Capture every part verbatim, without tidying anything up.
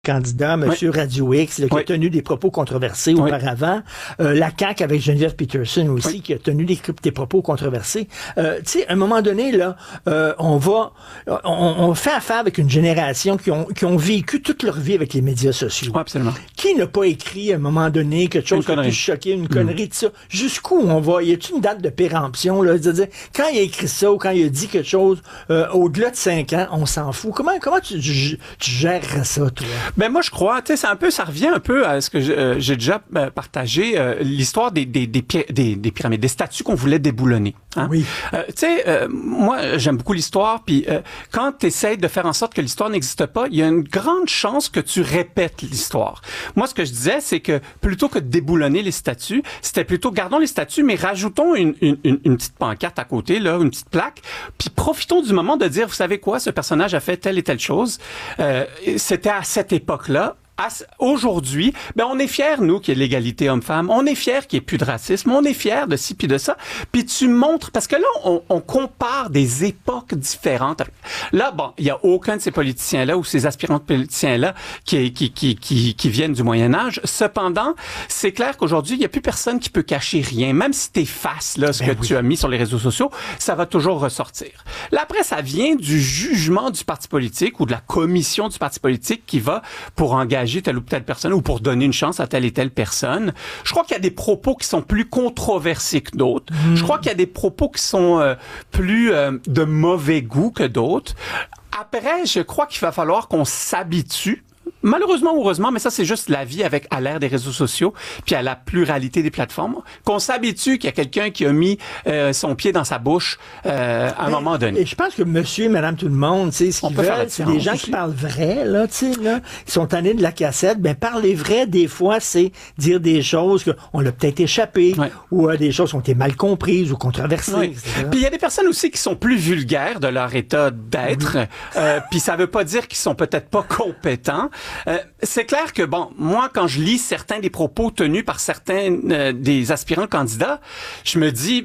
candidat, M. Oui. Radio X, là, qui oui. a tenu des propos controversés oui. auparavant. Euh, la C A Q avec Geneviève Peterson aussi, oui. qui a tenu des, des propos controversés. Euh, tu sais, à un moment donné, là, euh, on va, on, on fait affaire avec une génération qui ont, qui ont vécu toute leur vie avec les médias sociaux. Oui, absolument. Qui n'a pas écrit à un moment donné quelque chose qui a pu choquer, une connerie, mmh. tout ça? Jusqu'où on va? Y a-t-il une date de péremption, là? C'est-à-dire, quand il a écrit ça ou quand il a dit quelque chose, euh, au-delà de cinq ans, on s'en fout. Comment, comment tu, tu, tu gères ça, toi? Ben, moi, je crois, tu sais, c'est un peu, ça revient un peu à ce que je, euh, j'ai déjà euh, partagé, euh, l'histoire des, des, des, des, des pyramides, des statues qu'on voulait déboulonner. Hein? Oui. Euh, tu sais, euh, moi, j'aime beaucoup l'histoire, puis euh, quand tu essaies de faire en sorte que l'histoire n'existe pas, il y a une grande chance que tu répètes l'histoire. Moi, ce que je disais, c'est que plutôt que de déboulonner les statues, c'était plutôt gardons les statues, mais rajoutons une, une, une, une petite pancarte à côté, là, une petite plaque, puis profitons du moment de dire, vous savez quoi, ce personnage a fait telle et telle chose. Euh, c'était à cette époque-là. Aujourd'hui, ben on est fiers, nous, qu'il y ait l'égalité homme-femme. On est fiers qu'il n'y ait plus de racisme. On est fiers de ci puis de ça. Puis tu montres... Parce que là, on, on compare des époques différentes. Là, bon, il n'y a aucun de ces politiciens-là ou ces aspirants politiciens-là qui, qui, qui, qui, qui viennent du Moyen-Âge. Cependant, c'est clair qu'aujourd'hui, il n'y a plus personne qui peut cacher rien. Même si tu effaces là, ce ben que oui. tu as mis sur les réseaux sociaux, ça va toujours ressortir. Là, après, ça vient du jugement du parti politique ou de la commission du parti politique qui va pour engager telle ou telle personne ou pour donner une chance à telle et telle personne. Je crois qu'il y a des propos qui sont plus controversés que d'autres. Mmh. Je crois qu'il y a des propos qui sont euh, plus euh, de mauvais goût que d'autres. Après, je crois qu'il va falloir qu'on s'habitue. Malheureusement ou heureusement, mais ça, c'est juste la vie avec à l'ère des réseaux sociaux puis à la pluralité des plateformes, qu'on s'habitue qu'il y a quelqu'un qui a mis euh, son pied dans sa bouche euh, à un mais, moment donné. Et je pense que monsieur et madame tout le monde, tu sais, ce qu'ils veulent, c'est des gens aussi. Qui parlent vrai, là, tu sais, là, qui sont tannés de la cassette. Ben, parler vrai, des fois, c'est dire des choses qu'on l'a peut-être échappé ouais. ou euh, des choses qui ont été mal comprises ou controversées. Ouais. Puis il y a des personnes aussi qui sont plus vulgaires de leur état d'être, oui. euh, puis ça veut pas dire qu'ils sont peut-être pas compétents. Euh, c'est clair que, bon, moi, quand je lis certains des propos tenus par certains euh, des aspirants candidats, je me dis,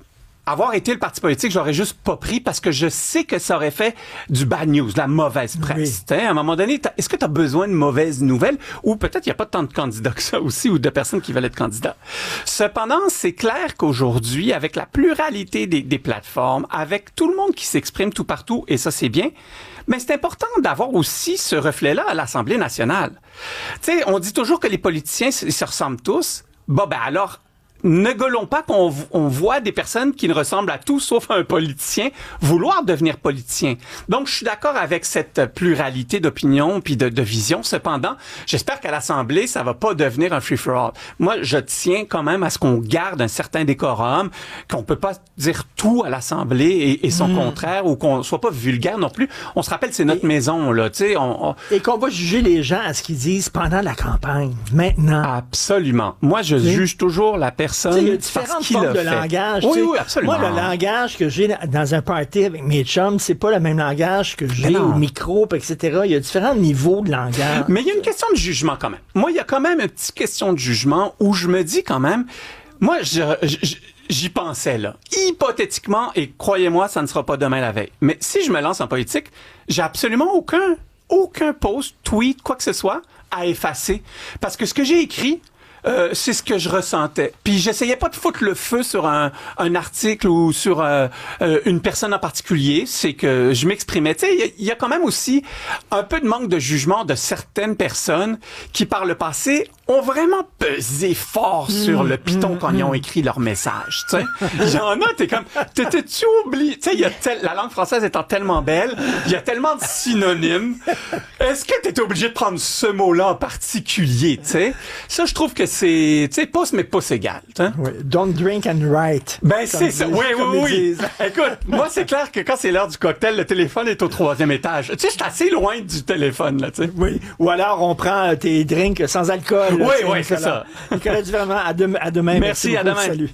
avoir été le parti politique, j'aurais juste pas pris parce que je sais que ça aurait fait du bad news, de la mauvaise presse. Oui. À un moment donné, est-ce que tu as besoin de mauvaises nouvelles ou peut-être il n'y a pas tant de candidats que ça aussi ou de personnes qui veulent être candidats. Cependant, c'est clair qu'aujourd'hui, avec la pluralité des, des plateformes, avec tout le monde qui s'exprime tout partout, et ça c'est bien, mais c'est important d'avoir aussi ce reflet-là à l'Assemblée nationale. Tu sais, on dit toujours que les politiciens ils se ressemblent tous. Bon, ben alors, ne gueulons pas qu'on on voit des personnes qui ne ressemblent à tout sauf à un politicien vouloir devenir politicien. Donc, je suis d'accord avec cette pluralité d'opinions puis de, de visions. Cependant, j'espère qu'à l'Assemblée, ça va pas devenir un free-for-all. Moi, je tiens quand même à ce qu'on garde un certain décorum, qu'on peut pas dire tout à l'Assemblée et, et son mmh. contraire ou qu'on soit pas vulgaire non plus. On se rappelle, c'est notre et, maison, là, tu sais. On, on... Et qu'on va juger les gens à ce qu'ils disent pendant la campagne, maintenant. Absolument. Moi, je oui. juge toujours la personne. Il y a différentes formes de langage. Oui, oui, absolument. Moi, le langage que j'ai dans un party avec mes chums, c'est pas le même langage que j'ai au micro, et cetera. Il y a différents niveaux de langage. Mais il y a une question de jugement quand même. Moi, il y a quand même une petite question de jugement où je me dis quand même, moi, je, je, j'y pensais là. Hypothétiquement, et croyez-moi, ça ne sera pas demain la veille. Mais si je me lance en politique, j'ai absolument aucun, aucun post, tweet, quoi que ce soit à effacer. Parce que ce que j'ai écrit, Euh, c'est ce que je ressentais. Puis j'essayais pas de foutre le feu sur un, un article ou sur euh, euh, une personne en particulier. C'est que je m'exprimais. Tu sais, il y, y a quand même aussi un peu de manque de jugement de certaines personnes qui, par le passé, ont vraiment pesé fort mmh, sur le piton mmh, quand mmh. ils ont écrit leur message. Tu sais, il y en a, t'es comme, t'étais-tu oublié? Tu sais, il y a tel, la langue française étant tellement belle, il y a tellement de synonymes. Est-ce que t'étais obligé de prendre ce mot-là en particulier? Tu sais, ça, je trouve que c'est, tu sais, pouce, mais pouce égal. Oui. Don't drink and write. Ben, c'est ça. Oui, oui, oui. Écoute, moi, c'est clair que quand c'est l'heure du cocktail, le téléphone est au troisième étage. Tu sais, je suis assez loin du téléphone, là, tu sais. Oui. Ou alors, on prend tes drinks sans alcool. Oui, oui, c'est ça. Nicolas Duvernois, à, de- à demain. Merci, Merci à demain. Salut.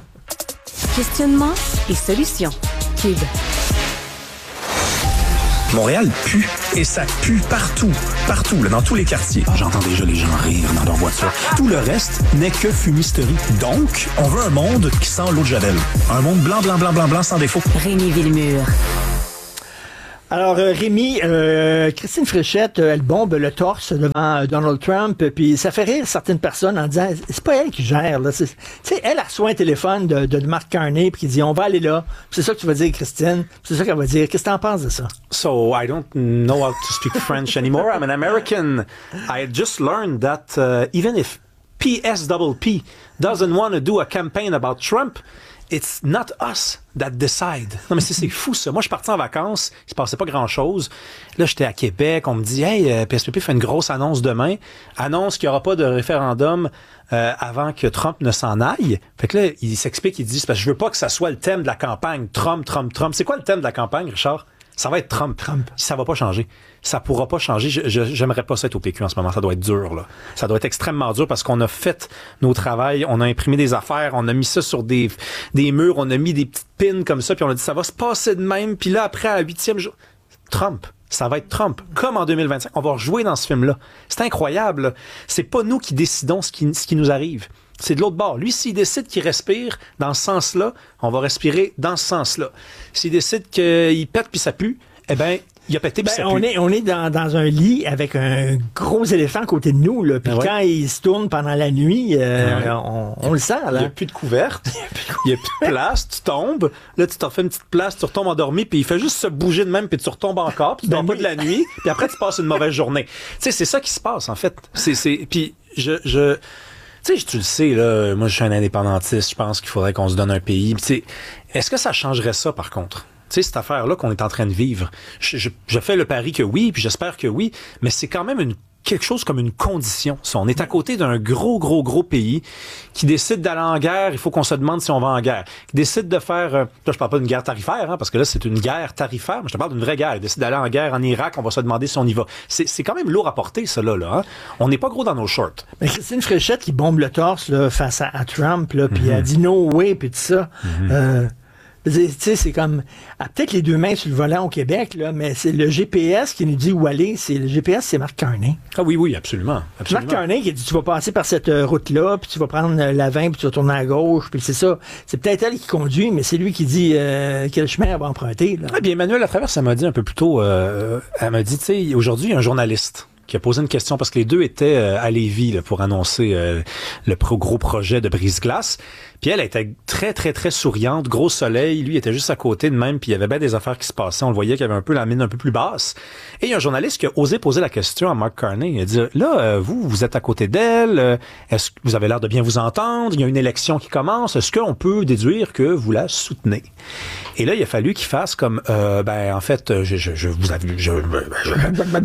Questionnement et solutions. Cube. Montréal pue. Et ça pue partout. Partout, là, dans tous les quartiers. J'entends déjà les gens rire dans leur voiture. Tout le reste n'est que fumisterie. Donc, on veut un monde qui sent l'eau de Javel. Un monde blanc, blanc, blanc, blanc, blanc, sans défaut. Rémi Villemure. Alors, euh, Rémi, euh, Christine Fréchette, euh, elle bombe le torse devant euh, Donald Trump, puis ça fait rire certaines personnes en disant, c'est pas elle qui gère, là. Tu sais, elle a reçu un téléphone de, de Mark Carney, puis qui dit, on va aller là. Puis c'est ça que tu vas dire, Christine. Puis c'est ça qu'elle va dire. Qu'est-ce que t'en penses de ça? So, I don't know how to speak French anymore. I'm an American. I just learned that uh, even if P S P P doesn't want to do a campaign about Trump, it's not us that decide. Non, mais c'est, c'est fou, ça. Moi, je suis parti en vacances, il se passait pas grand-chose. Là, j'étais à Québec, on me dit « Hey, P S P P fait une grosse annonce demain. Annonce qu'il y aura pas de référendum euh, avant que Trump ne s'en aille. » Fait que là, il s'explique, il dit « Parce que je veux pas que ça soit le thème de la campagne. Trump, Trump, Trump. » C'est quoi le thème de la campagne, Richard? Ça va être Trump. Trump. Ça va pas changer. Ça pourra pas changer. Je, je, j'aimerais pas ça être au P Q en ce moment. Ça doit être dur, là. Ça doit être extrêmement dur parce qu'on a fait nos travails, on a imprimé des affaires, on a mis ça sur des, des murs, on a mis des petites pins comme ça, puis on a dit ça va se passer de même. Puis là, après, à la huitième jour, Trump. Ça va être Trump. Comme en deux mille vingt-cinq. On va rejouer dans ce film-là. C'est incroyable. C'est pas nous qui décidons ce qui, ce qui nous arrive. C'est de l'autre bord. Lui, s'il décide qu'il respire dans ce sens-là, on va respirer dans ce sens-là. S'il décide qu'il pète puis ça pue, eh ben, il a pété puis ben, ça on pue. est, on est dans, dans un lit avec un gros éléphant à côté de nous, là. Puis ben ouais. quand il se tourne pendant la nuit, euh, ouais. on, on le sent, là. Il n'y a plus de couverte. Il n'y a plus de place. Tu tombes. Là, tu t'en fais une petite place, tu retombes endormi, puis il fait juste se bouger de même, puis tu retombes encore, puis tu dors Ben pas oui. de la nuit, puis après, tu passes une mauvaise journée. Tu sais, c'est ça qui se passe, en fait. C'est, c'est, puis je, je, tu sais, tu le sais, là, moi, je suis un indépendantiste, je pense qu'il faudrait qu'on se donne un pays. Tu sais, est-ce que ça changerait ça, par contre? Tu sais, cette affaire-là qu'on est en train de vivre, je, je, je fais le pari que oui, puis j'espère que oui, mais c'est quand même une quelque chose comme une condition. Ça, on est à côté d'un gros, gros, gros pays qui décide d'aller en guerre. Il faut qu'on se demande si on va en guerre. Qui décide de faire... Euh, là, je parle pas d'une guerre tarifaire, hein, parce que là, c'est une guerre tarifaire. Mais je te parle d'une vraie guerre. Il décide d'aller en guerre en Irak. On va se demander si on y va. C'est, c'est quand même lourd à porter, ça, là. là hein. On n'est pas gros dans nos shorts. Mais Christine Fréchette qui bombe le torse là, face à, à Trump, là, puis Mm-hmm. elle dit « No way », puis tout ça. Mm-hmm. euh, Tu sais, c'est comme, ah, peut-être les deux mains sur le volant au Québec, là, mais c'est le G P S qui nous dit où aller. C'est, le G P S, c'est Mark Carney. Ah oui, oui, absolument. absolument. Mark Carney qui dit, tu vas passer par cette euh, route-là, puis tu vas prendre euh, la vingt, puis tu vas tourner à gauche, puis c'est ça. C'est peut-être elle qui conduit, mais c'est lui qui dit euh, quel chemin elle va emprunter. Là. Ah, bien, Emmanuel Latraverse, elle m'a dit un peu plus tôt, euh, elle m'a dit, tu sais, aujourd'hui, il y a un journaliste qui a posé une question, parce que les deux étaient euh, à Lévis là, pour annoncer euh, le pro- gros projet de brise-glace. Puis elle était très, très, très souriante, gros soleil. Lui, il était juste à côté de même, puis il y avait bien des affaires qui se passaient. On le voyait qu'il y avait un peu la mine un peu plus basse. Et il y a un journaliste qui a osé poser la question à Mark Carney. Il a dit, là, euh, vous, vous êtes à côté d'elle. Euh, est-ce que vous avez l'air de bien vous entendre? Il y a une élection qui commence. Est-ce qu'on peut déduire que vous la soutenez? Et là, il a fallu qu'il fasse comme, euh, ben, en fait, je, je, je vous avez, je, je, je,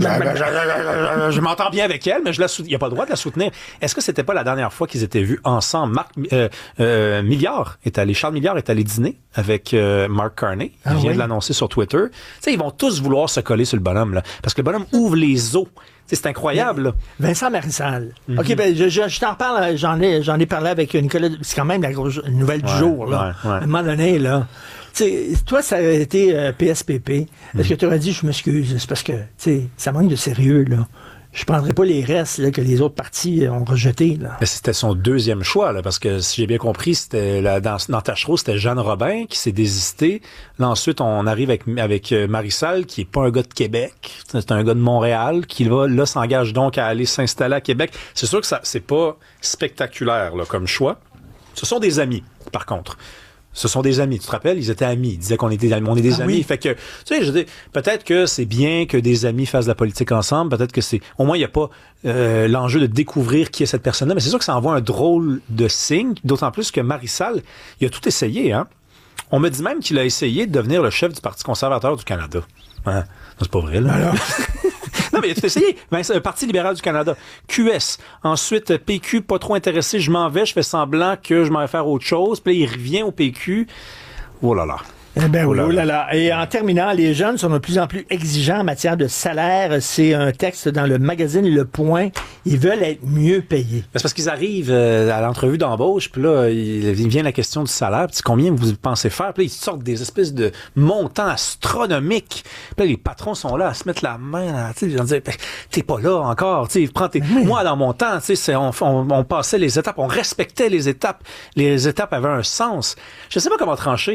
je, je m'entends bien avec elle, mais je la soutiens. Il n'y a pas le droit de la soutenir. Est-ce que c'était pas la dernière fois qu'ils étaient vus ensemble? Marc, euh, euh, Milliard est allé, Charles Milliard est allé dîner avec euh, Mark Carney. Il ah vient oui? de l'annoncer sur Twitter. Tu sais, ils vont tous vouloir se coller sur le bonhomme, là. Parce que le bonhomme ouvre les os. T'sais, c'est incroyable. Là. Vincent Marissal. Mm-hmm. OK, ben je, je, je t'en parle, j'en ai, j'en ai parlé avec Nicolas. C'est quand même la grosse nouvelle du ouais, jour, là. Ouais, ouais. À un moment donné, là. T'sais, toi, ça a été euh, P S P P. Est-ce mm-hmm. que tu aurais dit, je m'excuse, c'est parce que, tu sais, ça manque de sérieux, là. Je prendrais pas les restes là, que les autres partis ont rejetés. Là. Mais c'était son deuxième choix, là, parce que si j'ai bien compris, c'était là, dans, dans Tachereau, c'était Jeanne Robin qui s'est désistée. Là, ensuite, on arrive avec, avec Marissal, qui est pas un gars de Québec, c'est un gars de Montréal, qui va, là, s'engage donc à aller s'installer à Québec. C'est sûr que ça, c'est pas spectaculaire là, comme choix. Ce sont des amis, par contre. Ce sont des amis. Tu te rappelles? Ils étaient amis. Ils disaient qu'on était amis. On est des ah, amis. Oui. Fait que, tu sais, je dis, peut-être que c'est bien que des amis fassent de la politique ensemble. Peut-être que c'est, au moins, il n'y a pas euh, l'enjeu de découvrir qui est cette personne-là. Mais c'est sûr que ça envoie un drôle de signe. D'autant plus que Marissal, il a tout essayé, hein. On me dit même qu'il a essayé de devenir le chef du Parti conservateur du Canada. Hein? C'est pas vrai, là. Alors... Non, mais il a tout essayé. Le Parti libéral du Canada. Q S. Ensuite, P Q, pas trop intéressé. Je m'en vais, je fais semblant que je m'en vais faire autre chose. Puis là, il revient au P Q. Oh là là. Eh ben oui, oh là là. Et en terminant, les jeunes sont de plus en plus exigeants en matière de salaire. C'est un texte dans le magazine Le Point. Ils veulent être mieux payés. C'est parce qu'ils arrivent à l'entrevue d'embauche, puis là, il vient la question du salaire. Puis combien vous pensez faire? Puis là, ils sortent des espèces de montants astronomiques. Puis là, les patrons sont là à se mettre la main. Là, tu sais, ils vont dire, t'es pas là encore. Tu sais, prends tes... oui. Moi, dans mon temps, tu sais, on, on, on passait les étapes, on respectait les étapes. Les étapes avaient un sens. Je sais pas comment trancher.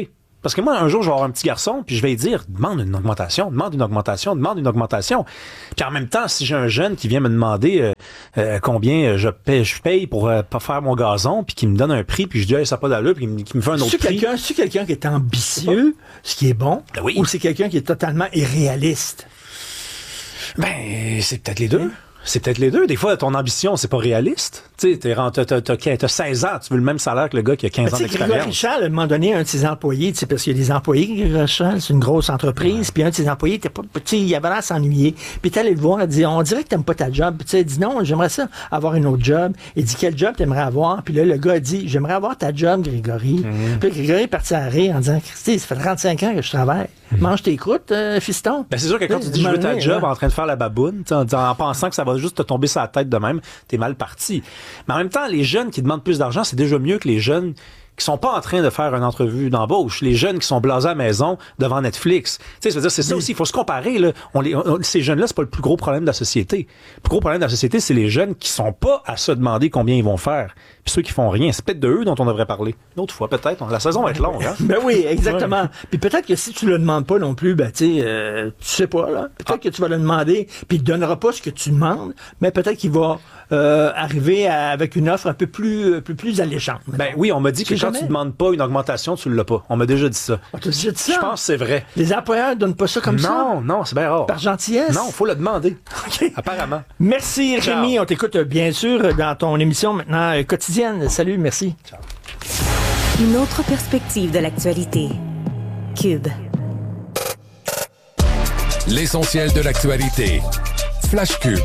Parce que moi, un jour, je vais avoir un petit garçon, puis je vais lui dire, demande une augmentation, demande une augmentation, demande une augmentation. Puis en même temps, si j'ai un jeune qui vient me demander euh, euh, combien je paye, je paye pour euh, pas faire mon gazon, puis qui me donne un prix, puis je dis, hey, ça n'a pas d'allure, puis qui me fait un autre c'est prix. Quelqu'un, c'est quelqu'un qui est ambitieux, ce qui est bon, Ben oui. ou c'est quelqu'un qui est totalement irréaliste? Ben, c'est peut-être les deux. C'est peut-être les deux. Des fois, ton ambition, c'est pas réaliste. Tu sais, t'es, t'as, t'as, t'as, t'as seize ans, tu veux le même salaire que le gars qui a quinze ans d'expérience. d'expérience. Richard, à un moment donné, un de ses employés, tu sais, parce qu'il y a des employés, Richard, c'est une grosse entreprise, puis un de ses employés, était pas, tu sais, il avait l'air à s'ennuyer. Puis t'es allé le voir, il dit, on dirait que t'aimes pas ta job. Tu sais, il dit, non, j'aimerais ça, avoir une autre job. Il dit, quel job t'aimerais avoir? Puis là, le gars a dit, j'aimerais avoir ta job, Grégory. Mm-hmm. Puis là, Grégory est parti à rire en disant, Christy, ça fait trente-cinq ans que je travaille. Mm-hmm. Mange tes croûtes, euh, fiston. Ben, c'est sûr que quand tu dis, je veux ta job, en train de faire la baboune, en, en pensant que ça va juste te tomber sur la tête de même, t'es mal parti. Mais en même temps, les jeunes qui demandent plus d'argent, c'est déjà mieux que les jeunes qui sont pas en train de faire une entrevue d'embauche, les jeunes qui sont blasés à la maison devant Netflix. Tu sais, je veux dire, c'est ça aussi, il faut se comparer, là. On les, on, ces jeunes-là, c'est pas le plus gros problème de la société. Le plus gros problème de la société, c'est les jeunes qui sont pas à se demander combien ils vont faire. Puis ceux qui font rien. C'est peut-être de eux dont on devrait parler. Une autre fois, peut-être. La saison va être longue, hein? Ben oui, exactement. Ouais. Puis peut-être que si tu le demandes pas non plus, ben tu sais, euh, tu sais pas, là. Peut-être ah. que tu vas le demander, puis il te donnera pas ce que tu demandes, mais peut-être qu'il va euh, arriver à, avec une offre un peu plus, plus, plus alléchante. Ben oui, on m'a dit que quand jamais. tu demandes pas une augmentation, tu l'as pas. On m'a déjà dit ça. Ah, tu as déjà dit ça? Je pense que c'est vrai. Les employeurs donnent pas ça comme non, ça? Non, non, c'est bien rare. Par gentillesse? Non, faut le demander. Okay. Apparemment. Merci, Ciao. Rémi. On t'écoute bien sûr dans ton émission maintenant euh, quotidienne. Salut, merci. Ciao. Une autre perspective de l'actualité. Cube. L'essentiel de l'actualité. Flash Cube.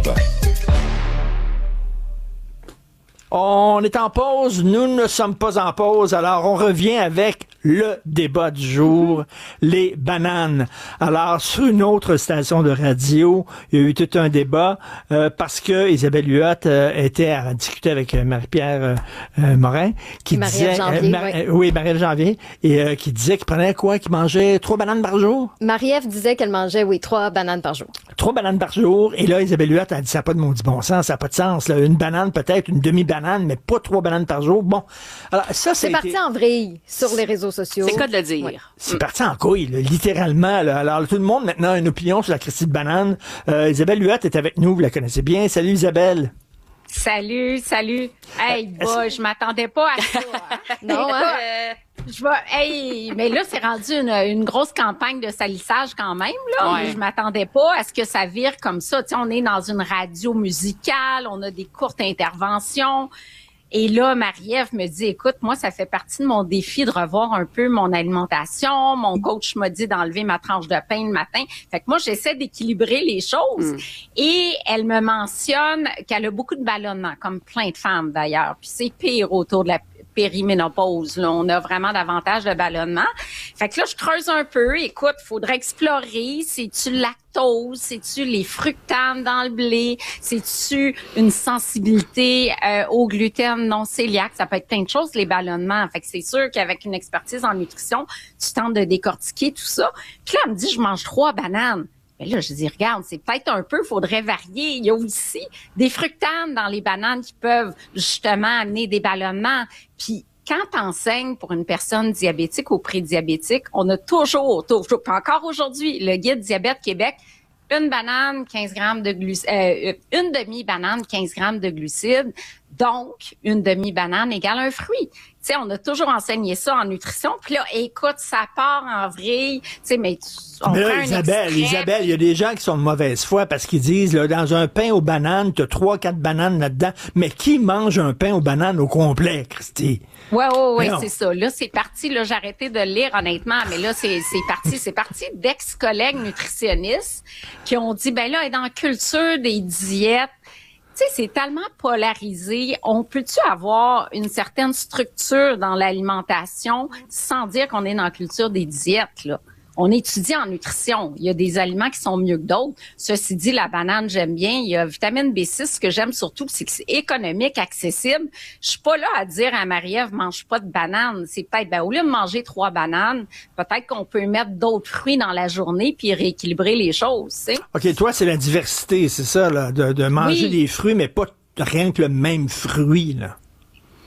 On est en pause, nous ne sommes pas en pause, alors on revient avec le débat du jour, les bananes. Alors, sur une autre station de radio, il y a eu tout un débat euh, parce que Isabelle Huot euh, était à discuter avec euh, Marie-Pierre euh, euh, Morin, qui Marie-Ève disait... Janvier, Mar- oui. oui, Marie-Ève Janvier, et euh, qui disait qu'il prenait quoi? Qu'il mangeait trois bananes par jour? Marie-Ève disait qu'elle mangeait, oui, trois bananes par jour. Trois bananes par jour, et là, Isabelle Huot a dit, ça n'a pas de maudit bon sens, ça n'a pas de sens. Là. Une banane peut-être, une demi-banane, mais pas trois bananes par jour. Bon, alors ça, c'est... C'est parti en vrille sur les réseaux sociaux. C'est quoi de le dire? Ouais. C'est mm. parti en couille, là, littéralement. Là. Alors, tout le monde, maintenant, a une opinion sur la Christie de banane. Euh, Isabelle Huot est avec nous, vous la connaissez bien. Salut, Isabelle. Salut, salut. Hey, bah, je m'attendais pas à ça. Hein? Non, hein? euh, je vais, hey, mais là, c'est rendu une, une grosse campagne de salissage quand même, là. Ouais. Je m'attendais pas à ce que ça vire comme ça. Tu sais, on est dans une radio musicale, on a des courtes interventions. Et là, Marie-Ève me dit, écoute, moi, ça fait partie de mon défi de revoir un peu mon alimentation. Mon coach m'a dit d'enlever ma tranche de pain le matin. Fait que moi, j'essaie d'équilibrer les choses. Mm. Et elle me mentionne qu'elle a beaucoup de ballonnements, comme plein de femmes d'ailleurs. Puis c'est pire autour de la périménopause. Là, on a vraiment davantage de ballonnements. Fait que là, je creuse un peu. Écoute, faudrait explorer. C'est-tu le lactose? C'est-tu les fructanes dans le blé? C'est-tu une sensibilité euh, au gluten non cœliaque? Ça peut être plein de choses, les ballonnements. Fait que c'est sûr qu'avec une expertise en nutrition, tu tentes de décortiquer tout ça. Puis là, elle me dit, je mange trois bananes. Mais là, je dis, regarde, c'est peut-être un peu, faudrait varier. Il y a aussi des fructanes dans les bananes qui peuvent justement amener des ballonnements. Puis quand t'enseignes pour une personne diabétique ou prédiabétique, on a toujours, toujours, encore aujourd'hui, le guide Diabète Québec, une banane, quinze grammes de glucides, euh, une demi-banane, quinze grammes de glucides. Donc, une demi-banane égale un fruit. Tu sais, on a toujours enseigné ça en nutrition. Puis là, écoute, ça part en vrille. Tu sais, mais tu, on mais là, prend un Isabelle, extrait. Isabelle, il y a des gens qui sont de mauvaise foi parce qu'ils disent, là, dans un pain aux bananes, t'as trois, quatre bananes là-dedans. Mais qui mange un pain aux bananes au complet, Christy? Ouais, ouais, ouais, c'est ça. Là, c'est parti. Là, j'ai arrêté de le lire, honnêtement. Mais là, c'est, c'est parti. C'est parti d'ex-collègues nutritionnistes qui ont dit, ben là, dans la culture des diètes, tu sais, c'est tellement polarisé. On peut-tu avoir une certaine structure dans l'alimentation sans dire qu'on est dans la culture des diètes, là? On étudie en nutrition. Il y a des aliments qui sont mieux que d'autres. Ceci dit, la banane, j'aime bien. Il y a vitamine B six, ce que j'aime surtout, c'est que c'est économique, accessible. Je suis pas là à dire à Marie-Ève, mange pas de banane. C'est peut-être, ben, au lieu de manger trois bananes, peut-être qu'on peut mettre d'autres fruits dans la journée puis rééquilibrer les choses, tu sais. OK, toi, c'est la diversité, c'est ça, là, de, de manger oui. des fruits, mais pas rien que le même fruit, là.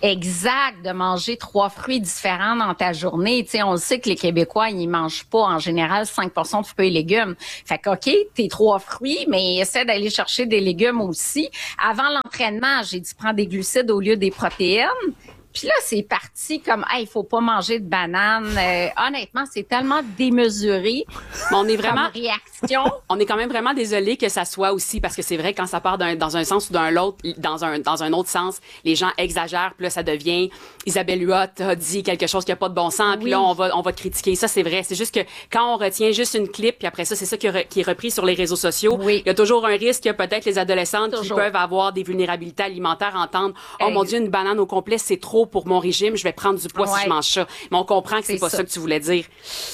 Exact, de manger trois fruits différents dans ta journée. Tu sais, on le sait que les Québécois, ils mangent pas en général cinq portions de fruits et légumes. Fait que, OK, tes trois fruits, mais essaie d'aller chercher des légumes aussi. Avant l'entraînement, j'ai dit prends des glucides au lieu des protéines. Puis là, c'est parti comme, hey, il faut pas manger de bananes. Euh, honnêtement, c'est tellement démesuré. Mais on est vraiment comme réaction. On est quand même vraiment désolé que ça soit aussi, parce que c'est vrai, quand ça part d'un, dans un sens ou d'un l'autre, dans un, dans un autre sens, les gens exagèrent, puis là, ça devient Isabelle Huot a dit quelque chose qui a pas de bon sens, puis oui. là, on va, on va te critiquer. Ça, c'est vrai. C'est juste que quand on retient juste une clip, puis après ça, c'est ça qui, re, qui est repris sur les réseaux sociaux, oui. il y a toujours un risque que peut-être les adolescentes toujours. qui peuvent avoir des vulnérabilités alimentaires entendent, oh hey. mon Dieu, une banane au complet, c'est trop pour mon régime, je vais prendre du poids ouais. si je mange ça. Mais on comprend que c'est, c'est pas ça. ça que tu voulais dire.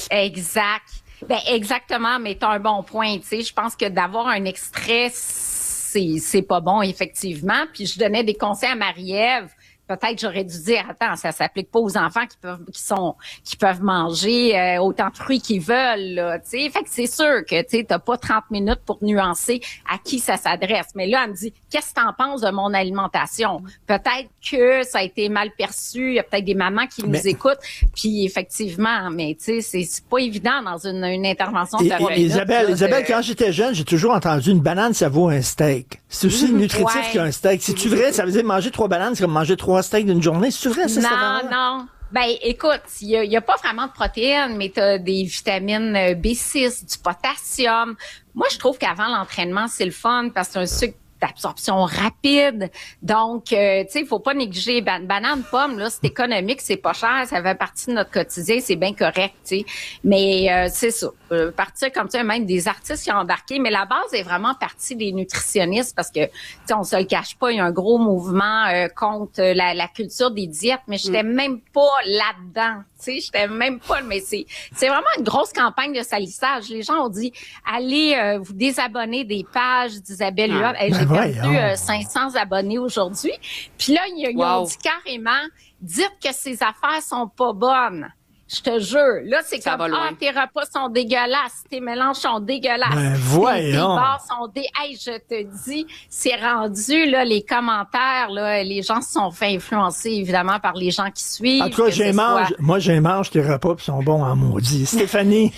Exact. Ben exactement, mais t'as un bon point, tu sais. Je pense que d'avoir un extrait, c'est c'est pas bon effectivement. Puis je donnais des conseils à Marie-Ève. Peut-être j'aurais dû dire attends, ça s'applique pas aux enfants qui peuvent qui sont qui peuvent manger euh, autant de fruits qu'ils veulent là, tu sais. Fait que c'est sûr que tu sais t'as pas trente minutes pour nuancer à qui ça s'adresse. Mais là elle me dit qu'est-ce que t'en penses de mon alimentation? Peut-être que ça a été mal perçu, il y a peut-être des mamans qui mais... nous écoutent. Puis effectivement, mais tu sais c'est, c'est pas évident dans une, une intervention de et, et, Isabelle, là, Isabelle, de... quand j'étais jeune, j'ai toujours entendu une banane ça vaut un steak. C'est aussi nutritif ouais. qu'un steak. C'est-tu vrai? Ça veut dire manger trois bananes, c'est comme manger trois steaks d'une journée. C'est vrai, ça? Non, non. Ben, écoute, il y, y a pas vraiment de protéines, mais tu as des vitamines B six, du potassium. Moi, je trouve qu'avant l'entraînement, c'est le fun parce que c'est un sucre d'absorption rapide. Donc, euh, tu sais, il faut pas négliger ban- banane, pomme, là, c'est économique, c'est pas cher, ça fait partie de notre quotidien, c'est bien correct, tu sais. Mais euh, c'est ça, euh, partir comme ça, même des artistes qui ont embarqué, mais la base est vraiment partie des nutritionnistes parce que, tu sais, on se le cache pas, il y a un gros mouvement euh, contre la, la culture des diètes, mais j'étais mm. même pas là-dedans. Tu sais, j'étais même pas, mais c'est c'est vraiment une grosse campagne de salissage. Les gens ont dit, allez euh, vous désabonner des pages d'Isabelle Huot. Ah. Hey, j'ai ben perdu euh, cinq cents abonnés aujourd'hui. Puis là, ils, wow. ils ont dit carrément, dites que ces affaires sont pas bonnes. Je te jure. Là, c'est ça comme, ah, tes repas sont dégueulasses, tes mélanges sont dégueulasses. Ben, voyons. Tes, tes bars sont dé... Hey, je te dis, c'est rendu, là, les commentaires, là, les gens se sont fait influencer, évidemment, par les gens qui suivent. En tout cas, j'ai mange, soit... moi, j'ai mange tes repas pis sont bons en maudit. Stéphanie.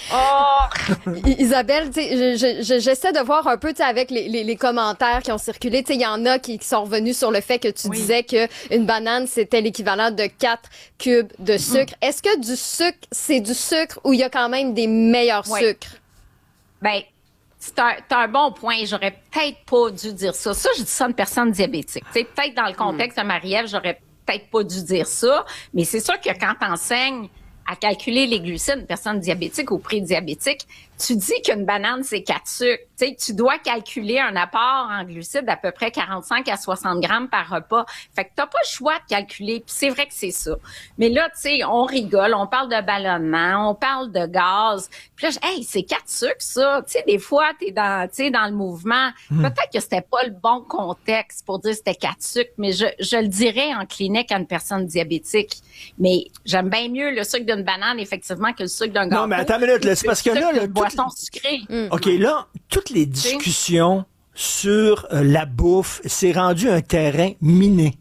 oh! Isabelle, tu sais, je, je, j'essaie de voir un peu, tu sais, avec les, les, les commentaires qui ont circulé, tu sais, il y en a qui, qui sont revenus sur le fait que tu oui. disais que une banane, c'était l'équivalent de quatre cubes de sucre. Mm. Est-ce que du sucre sucre, c'est du sucre ou il y a quand même des meilleurs oui. sucres? Ben, c'est un, t'as un bon point. J'aurais peut-être pas dû dire ça. Ça, je dis ça à une personne diabétique. T'sais, peut-être dans le contexte mm. de Marie-Ève, j'aurais peut-être pas dû dire ça. Mais c'est sûr que quand t'enseignes à calculer les glucides, une personne diabétique ou prédiabétique, tu dis qu'une banane, c'est quatre sucres. Tu sais, tu dois calculer un apport en glucides d'à peu près quarante-cinq à soixante grammes par repas. Fait que t'as pas le choix de calculer. Puis c'est vrai que c'est ça. Mais là, tu sais, on rigole, on parle de ballonnement, on parle de gaz. Puis là, je, hey, c'est quatre sucres, ça. Tu sais, des fois, t'es dans, tu sais, dans le mouvement. Mmh. Peut-être que c'était pas le bon contexte pour dire que c'était quatre sucres, mais je, je le dirais en clinique à une personne diabétique. Mais j'aime bien mieux le sucre d'une banane, effectivement, que le sucre d'un gâteau. Non, mais attends une minute, là, c'est parce que là, là boisson sucrée. Mmh. OK, là, toutes les discussions sur euh, la bouffe, c'est rendu un terrain miné.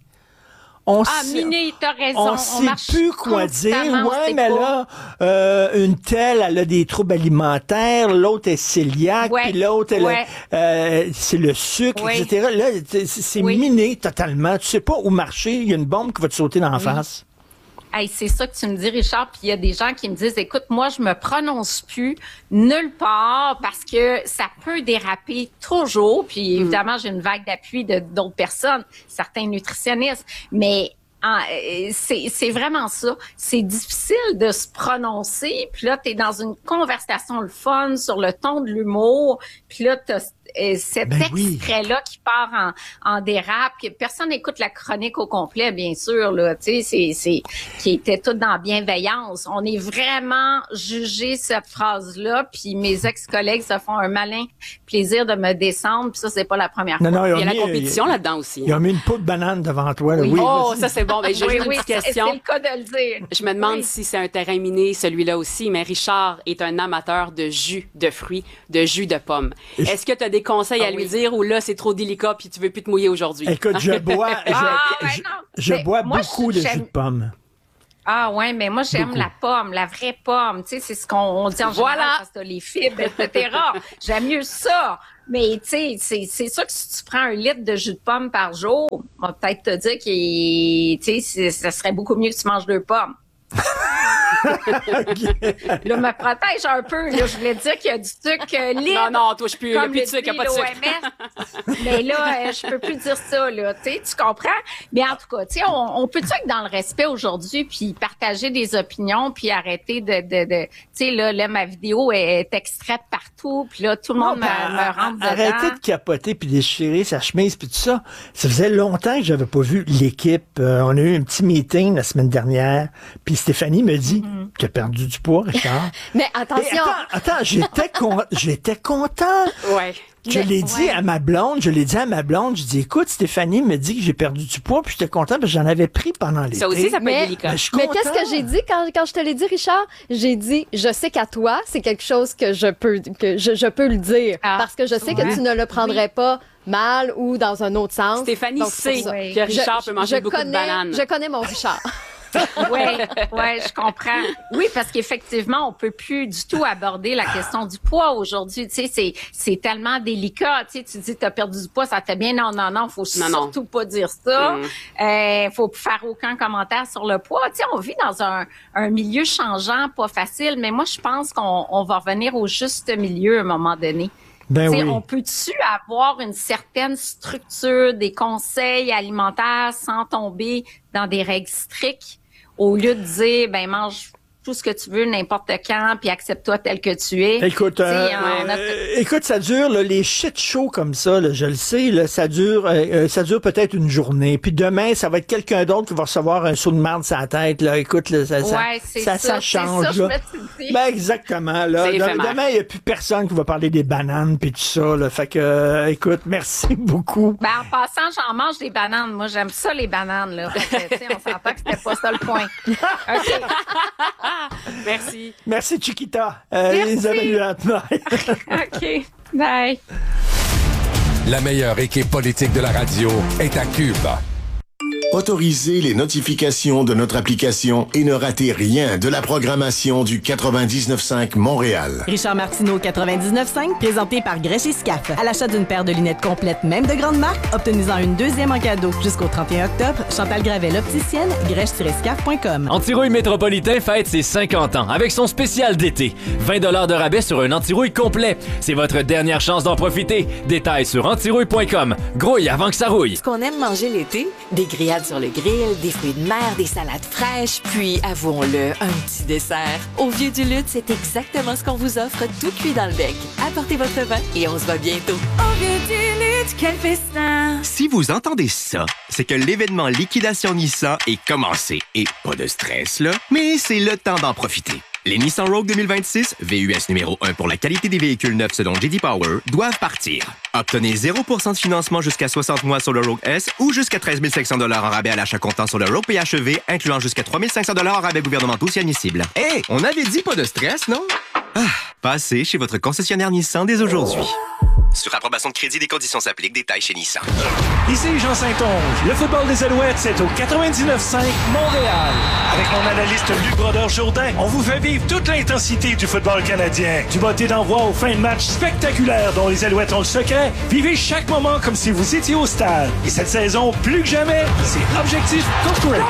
On ah, sait, miné, t'as raison. On, on sait plus quoi dire. Ouais, mais pas. là, euh, une telle, elle a des troubles alimentaires, l'autre est cœliaque, ouais, puis l'autre, elle ouais. a, euh, c'est le sucre, ouais. et cetera. Là, c'est, c'est oui. miné totalement. Tu sais pas où marcher. Il y a une bombe qui va te sauter dans la oui. face. Hey, c'est ça que tu me dis, Richard. Puis il y a des gens qui me disent, écoute, moi, je me prononce plus nulle part parce que ça peut déraper toujours. Puis évidemment, j'ai une vague d'appui de d'autres personnes, certains nutritionnistes. Mais ah, c'est, c'est vraiment ça. C'est difficile de se prononcer. Puis là, t'es dans une conversation le fun sur le ton de l'humour. Puis là, t'as Et cet ben extrait-là oui. qui part en, en dérape, que personne n'écoute la chronique au complet, bien sûr, là, tu sais, c'est, c'est, qui était tout dans bienveillance. On est vraiment jugé cette phrase-là, puis mes ex-collègues se font un malin plaisir de me descendre, puis ça, c'est pas la première non, fois. Non, il y a mis, la compétition il, là-dedans aussi. Il a mis une peau de banane devant toi, là. Oui. oui oh, ça, c'est bon. Ben, j'ai oui, juste oui, une petite question. C'est le cas de le dire. Je me demande oui. si c'est un terrain miné, celui-là aussi, mais Richard est un amateur de jus de fruits, de jus de pommes. Est-ce que tu as des des conseils Ah à lui oui. dire ou là, c'est trop délicat puis tu veux plus te mouiller aujourd'hui? Écoute, je bois, je, Ah, ben je- non. je Mais bois moi, beaucoup de j'aime- jus de pomme. Ah ouais, mais moi j'aime Beaucoup. la pomme, la vraie pomme. Tu sais, c'est ce qu'on on dit en Voilà. général parce que t'as les fibres, et cetera. J'aime mieux ça. Mais tu sais, c'est, c'est sûr que si tu prends un litre de jus de pomme par jour, on va peut-être te dire que tu sais, ça serait beaucoup mieux que tu manges deux pommes. Là, me protège un peu. Là, je voulais dire qu'il y a du sucre euh, libre. Non, non, touche plus. Il y a Comme plus de le sucre, il n'y a dit pas de l'O sucre. M S. Mais là, euh, je peux plus dire ça, là. Tu sais, tu comprends? Mais en tout cas, tu sais, on, on peut-tu être dans le respect aujourd'hui, puis partager des opinions, puis arrêter de, de, de tu sais, là, là, ma vidéo est extraite partout, puis là, tout le monde Non, me, ben, me rentre dedans. arrêtez de capoter puis déchirer sa chemise puis tout ça. Ça faisait longtemps que j'avais pas vu l'équipe. Euh, on a eu un petit meeting la semaine dernière. Puis Stéphanie me dit, Mm-hmm. tu as perdu du poids, Richard. Mais Et attention, attends, attends, j'étais con- j'étais content. Ouais. Je Mais- l'ai dit ouais. à ma blonde, je l'ai dit à ma blonde, je dis écoute, Stéphanie me dit que j'ai perdu du poids, puis j'étais content parce que j'en avais pris pendant l'été. Ça aussi, ça peut Mais- être délicat. Ben, je suis mais content. qu'est-ce que j'ai dit quand, quand je te l'ai dit, Richard? J'ai dit, je sais qu'à toi, c'est quelque chose que je peux, que je, je peux le dire. Ah, parce que je sais ouais. que tu ne le prendrais pas mal ou dans un autre sens. Stéphanie Donc, c'est sait pour ça. Oui. que Richard Je- peut manger je beaucoup de connais- bananes. Je connais mon Richard. Ouais, ouais, je comprends. Oui, parce qu'effectivement, on peut plus du tout aborder la question du poids aujourd'hui. Tu sais, c'est c'est tellement délicat. Tu sais, tu dis t'as perdu du poids, ça te fait bien. Non, non, non, faut Non, non. surtout pas dire ça. Mm. Euh, faut faire aucun commentaire sur le poids. Tu sais, on vit dans un un milieu changeant, pas facile. Mais moi, je pense qu'on on va revenir au juste milieu à un moment donné. Ben T'sais, oui. On peut-tu avoir une certaine structure, des conseils alimentaires sans tomber dans des règles strictes au lieu de dire, ben mange tout ce que tu veux n'importe quand puis accepte-toi tel que tu es. Écoute, T'sais, euh, on a- euh, écoute, ça dure, là, les shit shows comme ça, là, je le sais, là, ça dure, euh, euh, ça dure peut-être une journée. Puis demain, ça va être quelqu'un d'autre qui va recevoir un saut de marde sur la tête. Là. Écoute, là, ça, ça, Ouais, c'est ça, ça, ça c'est change. ça, je là. me suis dit. Ben exactement. Là. C'est Demain, éphémère. demain, il n'y a plus personne qui va parler des bananes puis tout ça. Là. Fait que, euh, écoute, merci beaucoup. Ben, en passant, j'en mange des bananes. Moi, j'aime ça, les bananes, là. Fait que, t'sais, on s'entend que c'était pas ça le point. OK. Merci. Merci, Chiquita. Euh, Merci. Isabelle Huot. Bye. OK. Bye. La meilleure équipe politique de la radio est à Cube. Autorisez les notifications de notre application et ne ratez rien de la programmation du quatre-vingt-dix-neuf cinq Montréal. Richard Martineau, quatre-vingt-dix-neuf cinq, présenté par Grèche et Scaf. À l'achat d'une paire de lunettes complètes, même de grande marque, obtenez-en une deuxième en cadeau. Jusqu'au trente et un octobre, Chantal Gravel, opticienne, grèche tiret scaf point com. Antirouille Métropolitain fête ses cinquante ans avec son spécial d'été. vingt dollars de rabais sur un antirouille complet. C'est votre dernière chance d'en profiter. Détails sur antirouille point com. Grouille avant que ça rouille. Ce qu'on aime manger l'été, des grillades sur le grill, des fruits de mer, des salades fraîches, puis, avouons-le, un petit dessert. Au Vieux du Lutte, c'est exactement ce qu'on vous offre, tout cuit dans le bec. Apportez votre vin et on se voit bientôt. Au Vieux du Lutte, quel festin! Si vous entendez ça, c'est que l'événement Liquidation Nissan est commencé. Et pas de stress, là, mais c'est le temps d'en profiter. Les Nissan Rogue deux mille vingt-six, V U S numéro un pour la qualité des véhicules neufs selon J D Power, doivent partir. Obtenez zéro pour cent de financement jusqu'à soixante mois sur le Rogue S ou jusqu'à treize mille cinq cents dollars en rabais à l'achat comptant sur le Rogue P H E V, incluant jusqu'à trois mille cinq cents dollars en rabais gouvernementaux si admissible. Hé, hey, on avait dit pas de stress, non? Ah, passez chez votre concessionnaire Nissan dès aujourd'hui. Sur approbation de crédit, des conditions s'appliquent. Détails chez Nissan. Ici Jean Saint-Onge. Le football des Alouettes, c'est au quatre-vingt-dix-neuf cinq Montréal. Avec mon analyste Luc Brodeur-Jourdain, on vous fait vivre toute l'intensité du football canadien. Du botté d'envoi aux fins de match spectaculaires dont les Alouettes ont le secret. Vivez chaque moment comme si vous étiez au stade. Et cette saison, plus que jamais, c'est Objectif Corporate.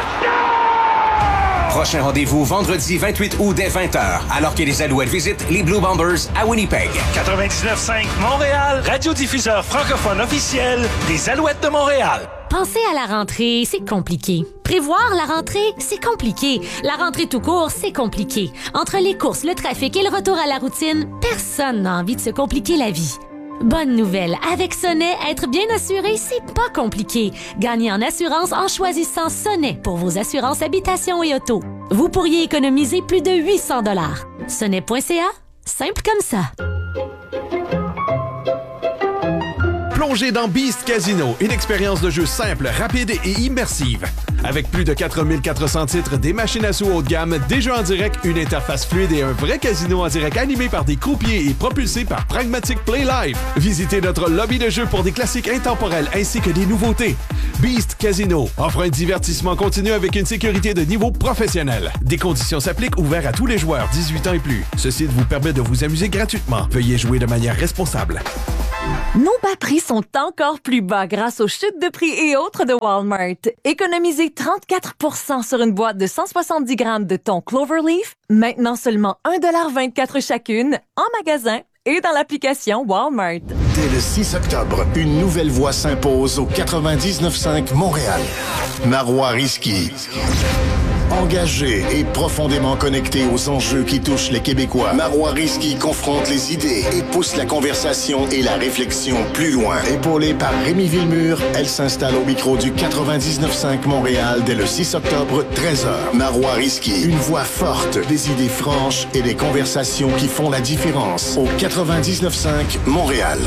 Prochain rendez-vous vendredi vingt-huit août dès vingt heures, alors que les Alouettes visitent les Blue Bombers à Winnipeg. quatre-vingt-dix-neuf cinq Montréal, radiodiffuseur francophone officiel des Alouettes de Montréal. Penser à la rentrée, c'est compliqué. Prévoir la rentrée, c'est compliqué. La rentrée tout court, c'est compliqué. Entre les courses, le trafic et le retour à la routine, personne n'a envie de se compliquer la vie. Bonne nouvelle, avec Sonnet, être bien assuré, c'est pas compliqué. Gagnez en assurance en choisissant Sonnet pour vos assurances habitation et auto. Vous pourriez économiser plus de huit cents dollars. Sonnet point c a, simple comme ça. Plongez dans Beast Casino, une expérience de jeu simple, rapide et immersive. Avec plus de quatre mille quatre cents titres, des machines à sous haut de gamme, des jeux en direct, une interface fluide et un vrai casino en direct animé par des croupiers et propulsé par Pragmatic Play Live. Visitez notre lobby de jeu pour des classiques intemporels ainsi que des nouveautés. Beast Casino offre un divertissement continu avec une sécurité de niveau professionnel. Des conditions s'appliquent, ouverts à tous les joueurs dix-huit ans et plus. Ce site vous permet de vous amuser gratuitement. Veuillez jouer de manière responsable. Nos bas prix sont encore plus bas grâce aux chutes de prix et autres de Walmart. Économisez trente-quatre pour cent sur une boîte de cent soixante-dix grammes de thon Cloverleaf, maintenant seulement un dollar vingt-quatre chacune, en magasin et dans l'application Walmart. Dès le six octobre, une nouvelle voix s'impose au quatre-vingt-dix-neuf cinq Montréal. Marois Risky. Engagé et profondément connecté aux enjeux qui touchent les Québécois, Marois Risky confronte les idées et pousse la conversation et la réflexion plus loin. Épaulée par Rémi Villemur, elle s'installe au micro du quatre-vingt-dix-neuf cinq Montréal dès le six octobre, treize heures. Marois Risky, une voix forte, des idées franches et des conversations qui font la différence. Au quatre-vingt-dix-neuf cinq Montréal.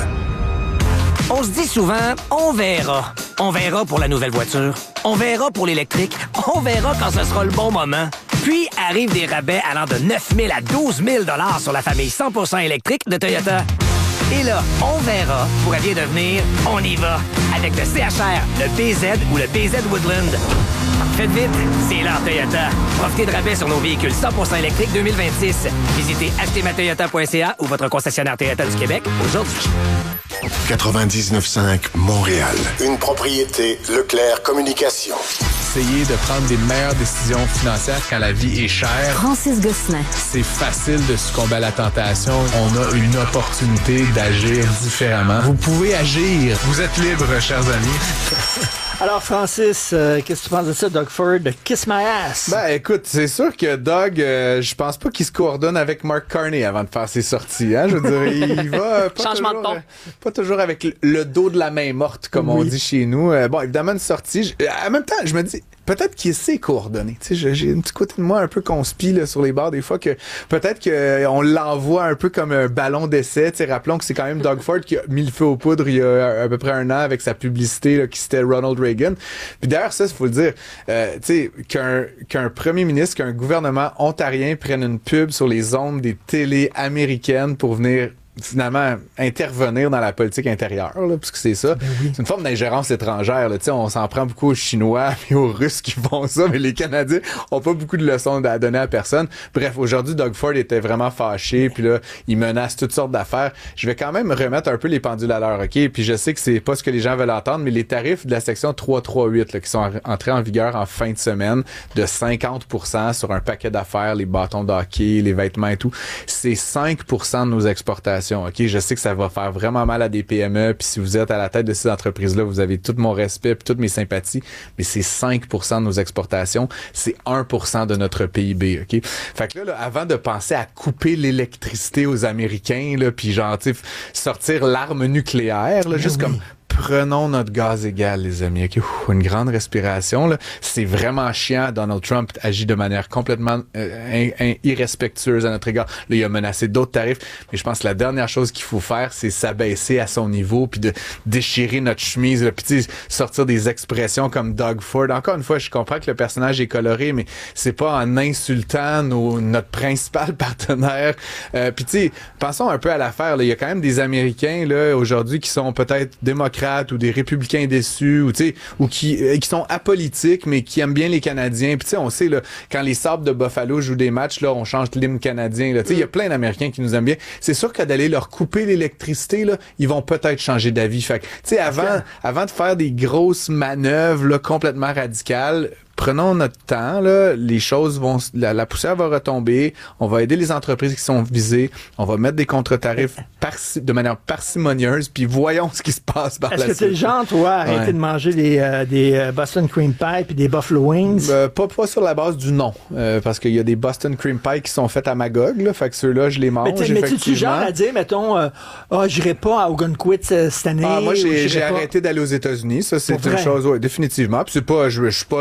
On se dit souvent, on verra. On verra pour la nouvelle voiture. On verra pour l'électrique. On verra quand ce sera le bon moment. Puis arrivent des rabais allant de neuf mille à douze mille dollars sur la famille cent pour cent électrique de Toyota. Et là, on verra pourrait bien devenir on y va avec le C H R, le B Z ou le B Z Woodland. Faites vite, c'est l'heure Toyota. Profitez de rabais sur nos véhicules cent pour cent électriques deux mille vingt-six. Visitez acheter ma toyota point c a ou votre concessionnaire Toyota du Québec aujourd'hui. quatre-vingt-dix-neuf cinq Montréal. Une propriété Leclerc Communication. Essayer de prendre des meilleures décisions financières quand la vie est chère. Francis Gosselin. C'est facile de succomber à la tentation. On a une opportunité d'agir différemment. Vous pouvez agir. Vous êtes libre, chers amis. Alors, Francis, euh, qu'est-ce que tu penses de ça, Doug Ford, de Kiss My Ass? Ben, écoute, c'est sûr que Doug, euh, je pense pas qu'il se coordonne avec Mark Carney avant de faire ses sorties, hein. Je veux dire, il va euh, pas, Changement toujours, de ton. euh, pas toujours avec le, le dos de la main morte, comme oui. on dit chez nous. Euh, bon, évidemment, une sortie. Je, en même temps, je me dis, peut-être qu'il sait coordonner. Tu sais, j'ai un petit côté de moi un peu conspi là, sur les bords des fois que peut-être qu'on l'envoie un peu comme un ballon d'essai. Tu sais, rappelons que c'est quand même Doug Ford qui a mis le feu aux poudres il y a à peu près un an avec sa publicité là, qui citait Ronald Reagan. Puis d'ailleurs, ça, il faut le dire, euh, tu sais, qu'un, qu'un premier ministre, qu'un gouvernement ontarien prenne une pub sur les ondes des télés américaines pour venir finalement intervenir dans la politique intérieure, là, parce que c'est ça. Ben oui. C'est une forme d'ingérence étrangère. Là. On s'en prend beaucoup aux Chinois et aux Russes qui font ça, mais les Canadiens ont pas beaucoup de leçons à donner à personne. Bref, aujourd'hui, Doug Ford était vraiment fâché, puis là, il menace toutes sortes d'affaires. Je vais quand même remettre un peu les pendules à l'heure, OK? Puis je sais que c'est pas ce que les gens veulent entendre, mais les tarifs de la section trois cent trente-huit là, qui sont entrés en vigueur en fin de semaine de cinquante pour cent sur un paquet d'affaires, les bâtons de hockey, les vêtements et tout, c'est cinq pour cent de nos exportations. OK, je sais que ça va faire vraiment mal à des P M E, puis si vous êtes à la tête de ces entreprises-là, vous avez tout mon respect puis toutes mes sympathies, mais c'est cinq pour cent de nos exportations, c'est un pour cent de notre P I B, OK? Fait que là, là avant de penser à couper l'électricité aux Américains, là, puis genre, tu sais, sortir l'arme nucléaire, là, juste oui. comme... Prenons notre gaz égal, les amis. Okay? Ouh, une grande respiration. Là. C'est vraiment chiant. Donald Trump agit de manière complètement euh, in, in, irrespectueuse à notre égard. Là, il a menacé d'autres tarifs. Mais je pense que la dernière chose qu'il faut faire, c'est s'abaisser à son niveau puis de déchirer notre chemise. Là, puis sortir des expressions comme Doug Ford. Encore une fois, je comprends que le personnage est coloré, mais c'est pas en insultant nos, notre principal partenaire. Euh, puis tu sais, pensons un peu à l'affaire. Là. Il y a quand même des Américains là aujourd'hui qui sont peut-être démocrates ou des républicains déçus ou tu sais ou qui euh, qui sont apolitiques mais qui aiment bien les Canadiens. Puis tu sais on sait là quand les Sabres de Buffalo jouent des matchs là, on change l'hymne canadien là. Tu sais il mm. y a plein d'Américains qui nous aiment bien. C'est sûr que d'aller leur couper l'électricité là, ils vont peut-être changer d'avis. Fait que tu sais avant okay. avant de faire des grosses manœuvres là complètement radicales, prenons notre temps, là, les choses vont, la, la poussière va retomber, on va aider les entreprises qui sont visées, on va mettre des contre-tarifs parci- de manière parcimonieuse, puis voyons ce qui se passe par Est-ce la que suite. t'es le genre, toi, à arrêter ouais. de manger des, euh, des euh, Boston Cream Pie puis des Buffalo Wings? Euh, pas, pas sur la base du nom, euh, parce qu'il y a des Boston Cream Pie qui sont faits à Magog, là, fait que ceux-là, je les mange, mais effectivement. Mais tu genre à dire, mettons, euh, oh, j'irai pas à Ogunquit euh, cette année? Ah, moi, j'ai, j'ai arrêté d'aller aux États-Unis, ça, c'est Pour une vrai? chose, ouais, définitivement, puis c'est pas, je, je suis pas, je me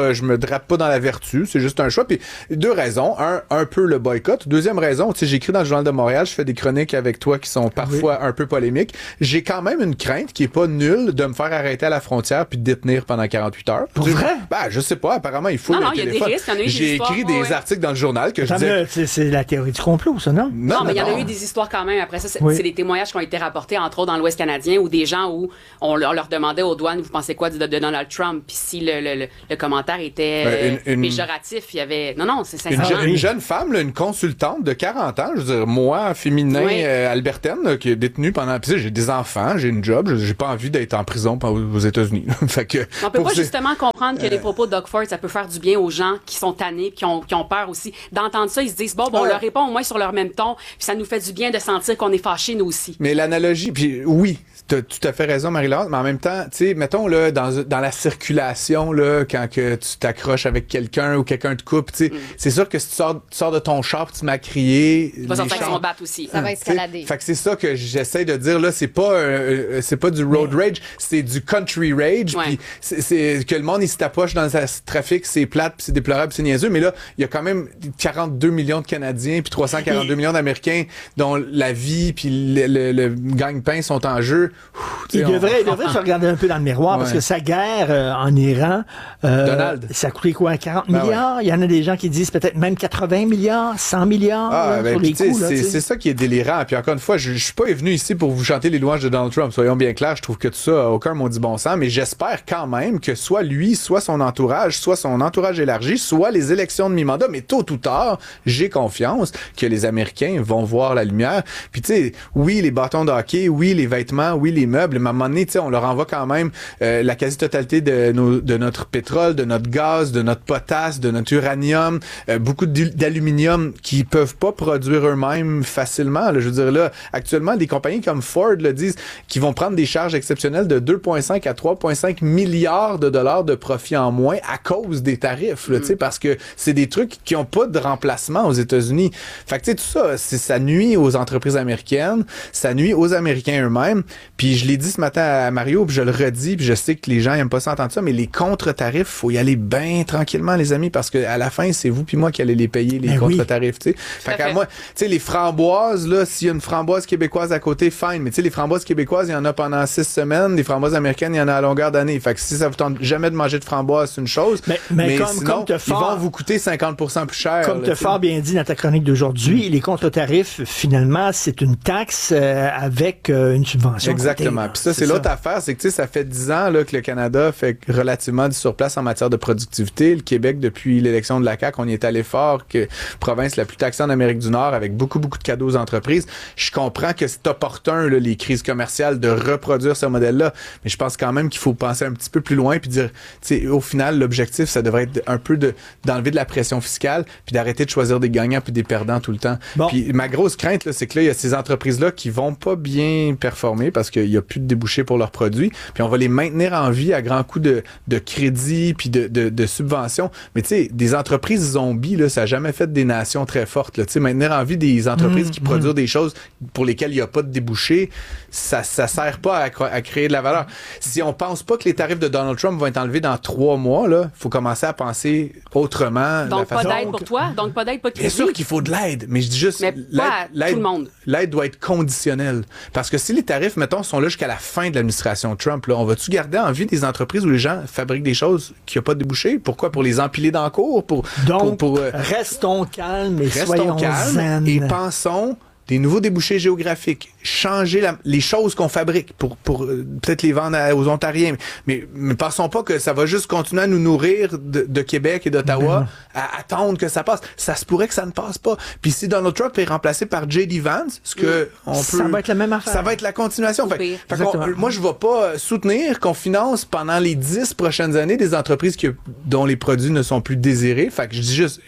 dérape pas dans la vertu, c'est juste un choix. Puis deux raisons. Un, un peu le boycott. Deuxième raison, tu sais, j'écris dans le Journal de Montréal, je fais des chroniques avec toi qui sont parfois oui. un peu polémiques. J'ai quand même une crainte qui est pas nulle de me faire arrêter à la frontière puis de détenir pendant quarante-huit heures. Pour vrai? Ben, je sais pas, apparemment, il faut non, le non, téléphone. Il y a des risques, il y en a eu des J'ai histoires, écrit des ouais. articles dans le journal que je Attends, disais... C'est, c'est la théorie du complot, ça, non? Non, non mais il y en a non. eu des histoires quand même. Après ça, c'est, oui. c'est des témoignages qui ont été rapportés, entre autres, dans l'Ouest canadien, où des gens où on leur, leur demandait aux douanes, vous pensez quoi de, de Donald Trump? Puis si le, le, le, le commentaire était ben, une, une... péjoratif, il y avait... Non, non, c'est ça. Une, je, une jeune femme, là, une consultante de quarante ans, je veux dire, moi, féminin, oui. euh, albertaine, là, qui est détenue pendant... Puis j'ai des enfants, j'ai une job, j'ai pas envie d'être en prison aux États-Unis. Fait que, on peut pas ces... justement comprendre que euh... les propos de Doug Ford, ça peut faire du bien aux gens qui sont tannés, qui ont, qui ont peur aussi. D'entendre ça, ils se disent, bon, bon, on leur répond au moins sur leur même ton, puis ça nous fait du bien de sentir qu'on est fâchés, nous aussi. Mais l'analogie, puis oui, t'as tout à fait raison, Marie-Laure, mais en même temps, tu sais, mettons, là, dans, dans la circulation, là, quand que tu t'accroches avec quelqu'un ou quelqu'un te coupe, tu sais, mm. c'est sûr que si tu sors, tu sors de ton char, tu m'as crié. Tu vas sortir avec son bat aussi. Ça va escalader. Fait que c'est ça que j'essaie de dire, là, c'est pas, euh, c'est pas du road rage, c'est du country rage, ouais. puis c'est, c'est que le monde, il se tapoche dans le trafic, c'est plate, puis c'est déplorable, puis c'est niaiseux, mais là, il y a quand même quarante-deux millions de Canadiens, puis trois cent quarante-deux millions d'Américains dont la vie, puis le, le, le gagne-pain sont en jeu. Ouh, il devrait, on... il devrait se regarder un peu dans le miroir, ouais. parce que sa guerre euh, en Iran, euh, Donald. ça a coûté quoi, quarante ben milliards? Ouais. Il y en a des gens qui disent peut-être même quatre-vingts milliards, cent milliards ah, là, ben, sur les coups. Là, c'est, c'est ça qui est délirant. Puis encore une fois, je, je suis pas venu ici pour vous chanter les louanges de Donald Trump. Soyons bien clairs, je trouve que tout ça a aucun maudit bon sens, mais j'espère quand même que soit lui, soit son entourage, soit son entourage élargi, soit les élections de mi-mandat, mais tôt ou tard, j'ai confiance que les Américains vont voir la lumière. Puis tu sais, oui, les bâtons de hockey, oui, les vêtements, oui, les meubles, mais à un moment donné, tu sais, on leur envoie quand même euh, la quasi-totalité de, nos, de notre pétrole, de notre gaz, de notre potasse, de notre uranium, euh, beaucoup d'aluminium qu'ils peuvent pas produire eux-mêmes facilement. Là. Je veux dire, là, actuellement, des compagnies comme Ford le disent, qui vont prendre des charges exceptionnelles de deux virgule cinq à trois virgule cinq milliards de dollars de profit en moins à cause des tarifs, là, mm. tu sais, parce que c'est des trucs qui ont pas de remplacement aux États-Unis. Fait que, tu sais, tout ça, c'est, ça nuit aux entreprises américaines, ça nuit aux Américains eux-mêmes. Puis je l'ai dit ce matin à Mario, puis je le redis, puis je sais que les gens aiment pas ça entendre ça, mais les contre-tarifs, faut y aller bien tranquillement, les amis, parce que à la fin, c'est vous puis moi qui allez les payer, les ben contre-tarifs, oui. tu sais. Fait qu'à moi, tu sais, les framboises, là, s'il y a une framboise québécoise à côté, fine, mais tu sais, les framboises québécoises, il y en a pendant six semaines, les framboises américaines, il y en a à longueur d'année. Fait que si ça vous tente jamais de manger de framboise, c'est une chose, mais, mais, mais comme, sinon, comme fort, ils vont vous coûter cinquante pour cent plus cher. Comme tu as fort bien dit dans ta chronique d'aujourd'hui, mmh. les contre-tarifs, finalement, c'est une taxe euh, avec euh, une subvention. Exactement. Puis ça, c'est, c'est l'autre ça. affaire, c'est que tu sais, ça fait dix ans là, que le Canada fait relativement du surplace en matière de productivité. Le Québec, depuis l'élection de la C A Q, on y est allé fort, que province la plus taxée en Amérique du Nord, avec beaucoup, beaucoup de cadeaux aux entreprises. Je comprends que c'est opportun, là, les crises commerciales, de reproduire ce modèle-là, mais je pense quand même qu'il faut penser un petit peu plus loin puis dire, tu sais, au final, l'objectif, ça devrait être un peu de, d'enlever de la pression fiscale puis d'arrêter de choisir des gagnants puis des perdants tout le temps. Bon. Puis ma grosse crainte, là, c'est que là, il y a ces entreprises-là qui vont pas bien performer parce qu'il y a plus de débouchés pour leurs produits, puis on va les maintenir en vie à grands coups de, de crédit puis de, de, de subventions. Mais tu sais, des entreprises zombies, là, ça n'a jamais fait des nations très fortes. Tu sais, maintenir en vie des entreprises mmh, qui mmh. produisent des choses pour lesquelles il n'y a pas de débouchés, ça ça sert pas à, à créer de la valeur. Si on pense pas que les tarifs de Donald Trump vont être enlevés dans trois mois, là, faut commencer à penser autrement. Donc, la pas façon... d'aide pour toi? Donc, pas d'aide, pas de crédit? Bien sûr qu'il faut de l'aide, mais je dis juste... Mais l'aide, pas l'aide, tout le monde. L'aide doit être conditionnelle. Parce que si les tarifs, mettons, sont là jusqu'à la fin de l'administration Trump, là, on va-tu garder en vie des entreprises où les gens fabriquent des choses qui n'ont pas débouché? Pourquoi? Pour les empiler dans le cours? Pour, Donc, pour, pour, euh, restons calmes et restons soyons calmes zen. Et pensons des nouveaux débouchés géographiques, changer la, les choses qu'on fabrique pour, pour euh, peut-être les vendre à, aux Ontariens. Mais, mais pensons pas que ça va juste continuer à nous nourrir de, de Québec et d'Ottawa, à attendre que ça passe. Ça se pourrait que ça ne passe pas. Puis si Donald Trump est remplacé par J D Vance, ce que on peut... Ça va être la même affaire. Ça va être la continuation. Fait, fait moi, je ne vais pas soutenir qu'on finance pendant les dix prochaines années des entreprises qui, dont les produits ne sont plus désirés. Fait que je dis juste,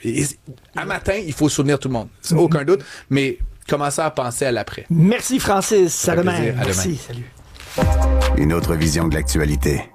à matin, il faut soutenir tout le monde. C'est aucun doute. Mais commencer à penser à l'après. Merci, Francis. À demain. Plaisir. À Merci. demain. Salut. Une autre vision de l'actualité.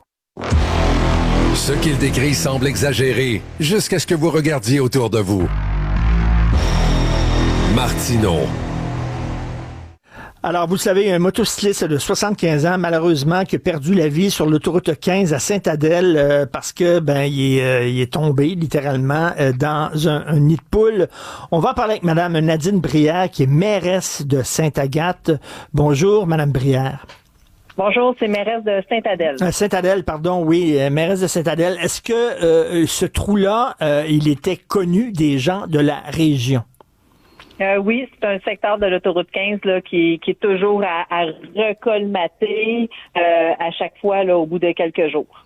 Ce qu'il décrit semble exagéré jusqu'à ce que vous regardiez autour de vous. Martineau. Alors, vous savez, un motocycliste de soixante-quinze ans, malheureusement, qui a perdu la vie sur l'autoroute quinze à Sainte-Adèle euh, parce que ben il est, euh, il est tombé littéralement euh, dans un, un nid de poule. On va en parler avec Madame Nadine Brière, qui est mairesse de Sainte-Agathe. Bonjour, Madame Brière. Bonjour, c'est mairesse de Sainte-Adèle. Euh, Sainte-Adèle, pardon, oui, euh, mairesse de Sainte-Adèle. Est-ce que euh, ce trou-là, euh, il était connu des gens de la région? Euh, oui, c'est un secteur de l'autoroute quinze là, qui, qui est toujours à, à recolmater euh, à chaque fois là, au bout de quelques jours.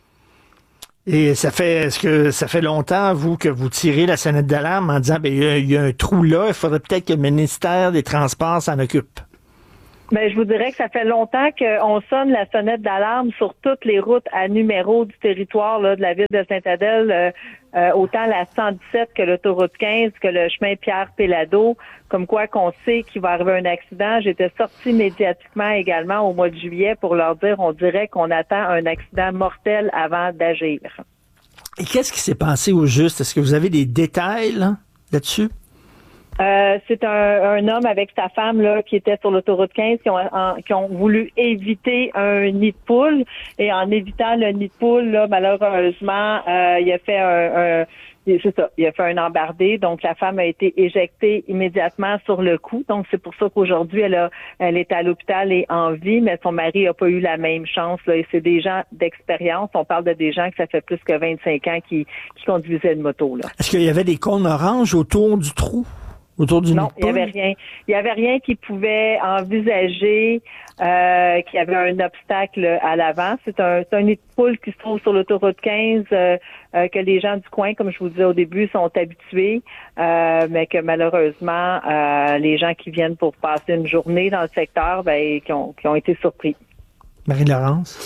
Et ça fait, est-ce que ça fait longtemps, vous, que vous tirez la sonnette d'alarme en disant, ben, il y a, il y a un trou là, il faudrait peut-être que le ministère des Transports s'en occupe? Ben, je vous dirais que ça fait longtemps qu'on sonne la sonnette d'alarme sur toutes les routes à numéro du territoire là, de la ville de Sainte-Adèle, euh, euh, autant la cent dix-sept que l'autoroute quinze, que le chemin Pierre-Pellado, comme quoi qu'on sait qu'il va arriver un accident. J'étais sortie médiatiquement également au mois de juillet pour leur dire, on dirait qu'on attend un accident mortel avant d'agir. Et qu'est-ce qui s'est passé au juste? Est-ce que vous avez des détails là, là-dessus? Euh, c'est un, un homme avec sa femme là qui était sur l'autoroute quinze qui ont, en, qui ont voulu éviter un nid de poule et en évitant le nid de poule là malheureusement euh, il a fait un, un c'est ça, il a fait un embardé, donc la femme a été éjectée immédiatement sur le coup. Donc c'est pour ça qu'aujourd'hui elle a, elle est à l'hôpital et en vie, mais son mari a pas eu la même chance là. Et c'est des gens d'expérience. On parle de des gens que ça fait plus que vingt-cinq ans qui, qui conduisaient une moto là. Est-ce qu'il y avait des cônes oranges autour du trou? Autour du non, il y avait rien. Il y avait rien qui pouvait envisager euh, qu'il y avait un obstacle à l'avant. C'est un, c'est un nid de poule qui se trouve sur l'autoroute quinze euh, euh, que les gens du coin, comme je vous disais au début, sont habitués, euh, mais que malheureusement euh, les gens qui viennent pour passer une journée dans le secteur, ben, qui ont, qui ont été surpris. Marie-Laurence?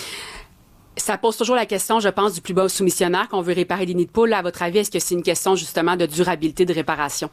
Ça pose toujours la question, je pense, du plus bas soumissionnaire qu'on veut réparer des nids de poule. À votre avis, est-ce que c'est une question justement de durabilité de réparation?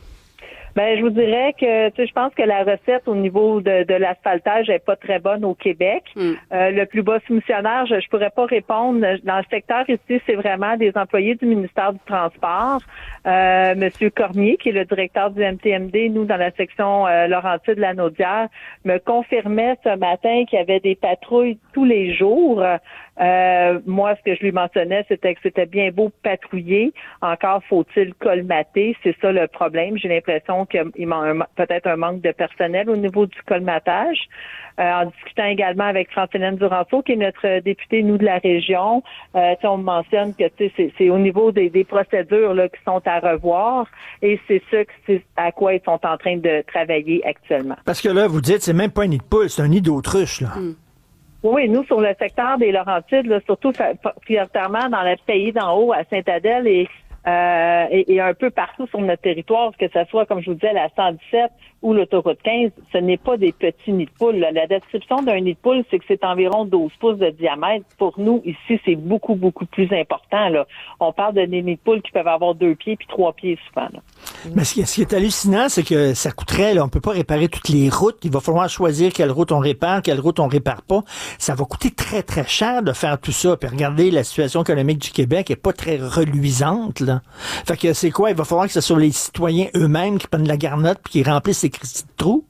Ben, je vous dirais que, tu sais, je pense que la recette au niveau de, de l'asphaltage est pas très bonne au Québec. Mm. Euh, le plus bas soumissionnaire, je, je pourrais pas répondre. Dans le secteur ici, c'est vraiment des employés du ministère du Transport. Euh, Monsieur Cormier, qui est le directeur du M T M D, nous, dans la section euh, Laurentide de la Naudière, me confirmait ce matin qu'il y avait des patrouilles tous les jours. Euh, moi, ce que je lui mentionnais, c'était que c'était bien beau patrouiller. Encore faut-il colmater. C'est ça le problème. J'ai l'impression qu'il y a peut-être un manque de personnel au niveau du colmatage. Euh, en discutant également avec Francine Duranceau, qui est notre députée, nous, de la région, euh, on mentionne que c'est, c'est au niveau des, des procédures là, qui sont à revoir et c'est ça que c'est à quoi ils sont en train de travailler actuellement. Parce que là, vous dites, c'est même pas un nid de poule, c'est un nid d'autruche, là. Mm. Oui, nous, sur le secteur des Laurentides, là, surtout prioritairement dans le pays d'en haut, à Sainte-Adèle et, euh, et, et un peu partout sur notre territoire, que ce soit, comme je vous disais, la cent dix-sept ou l'autoroute quinze, ce n'est pas des petits nids de poule. Là. La description d'un nid de poule, c'est que c'est environ douze pouces de diamètre. Pour nous, ici, c'est beaucoup, beaucoup plus important. Là. On parle de des nids de poule qui peuvent avoir deux pieds puis trois pieds souvent. Là. Mais ce qui, ce qui est hallucinant, c'est que ça coûterait, là, on peut pas réparer toutes les routes. Il va falloir choisir quelle route on répare, quelle route on répare pas. Ça va coûter très, très cher de faire tout ça. Puis regardez, la situation économique du Québec est pas très reluisante, là. Fait que c'est quoi? Il va falloir que ce soit les citoyens eux-mêmes qui prennent la garnotte puis qui remplissent ces cristis de trous?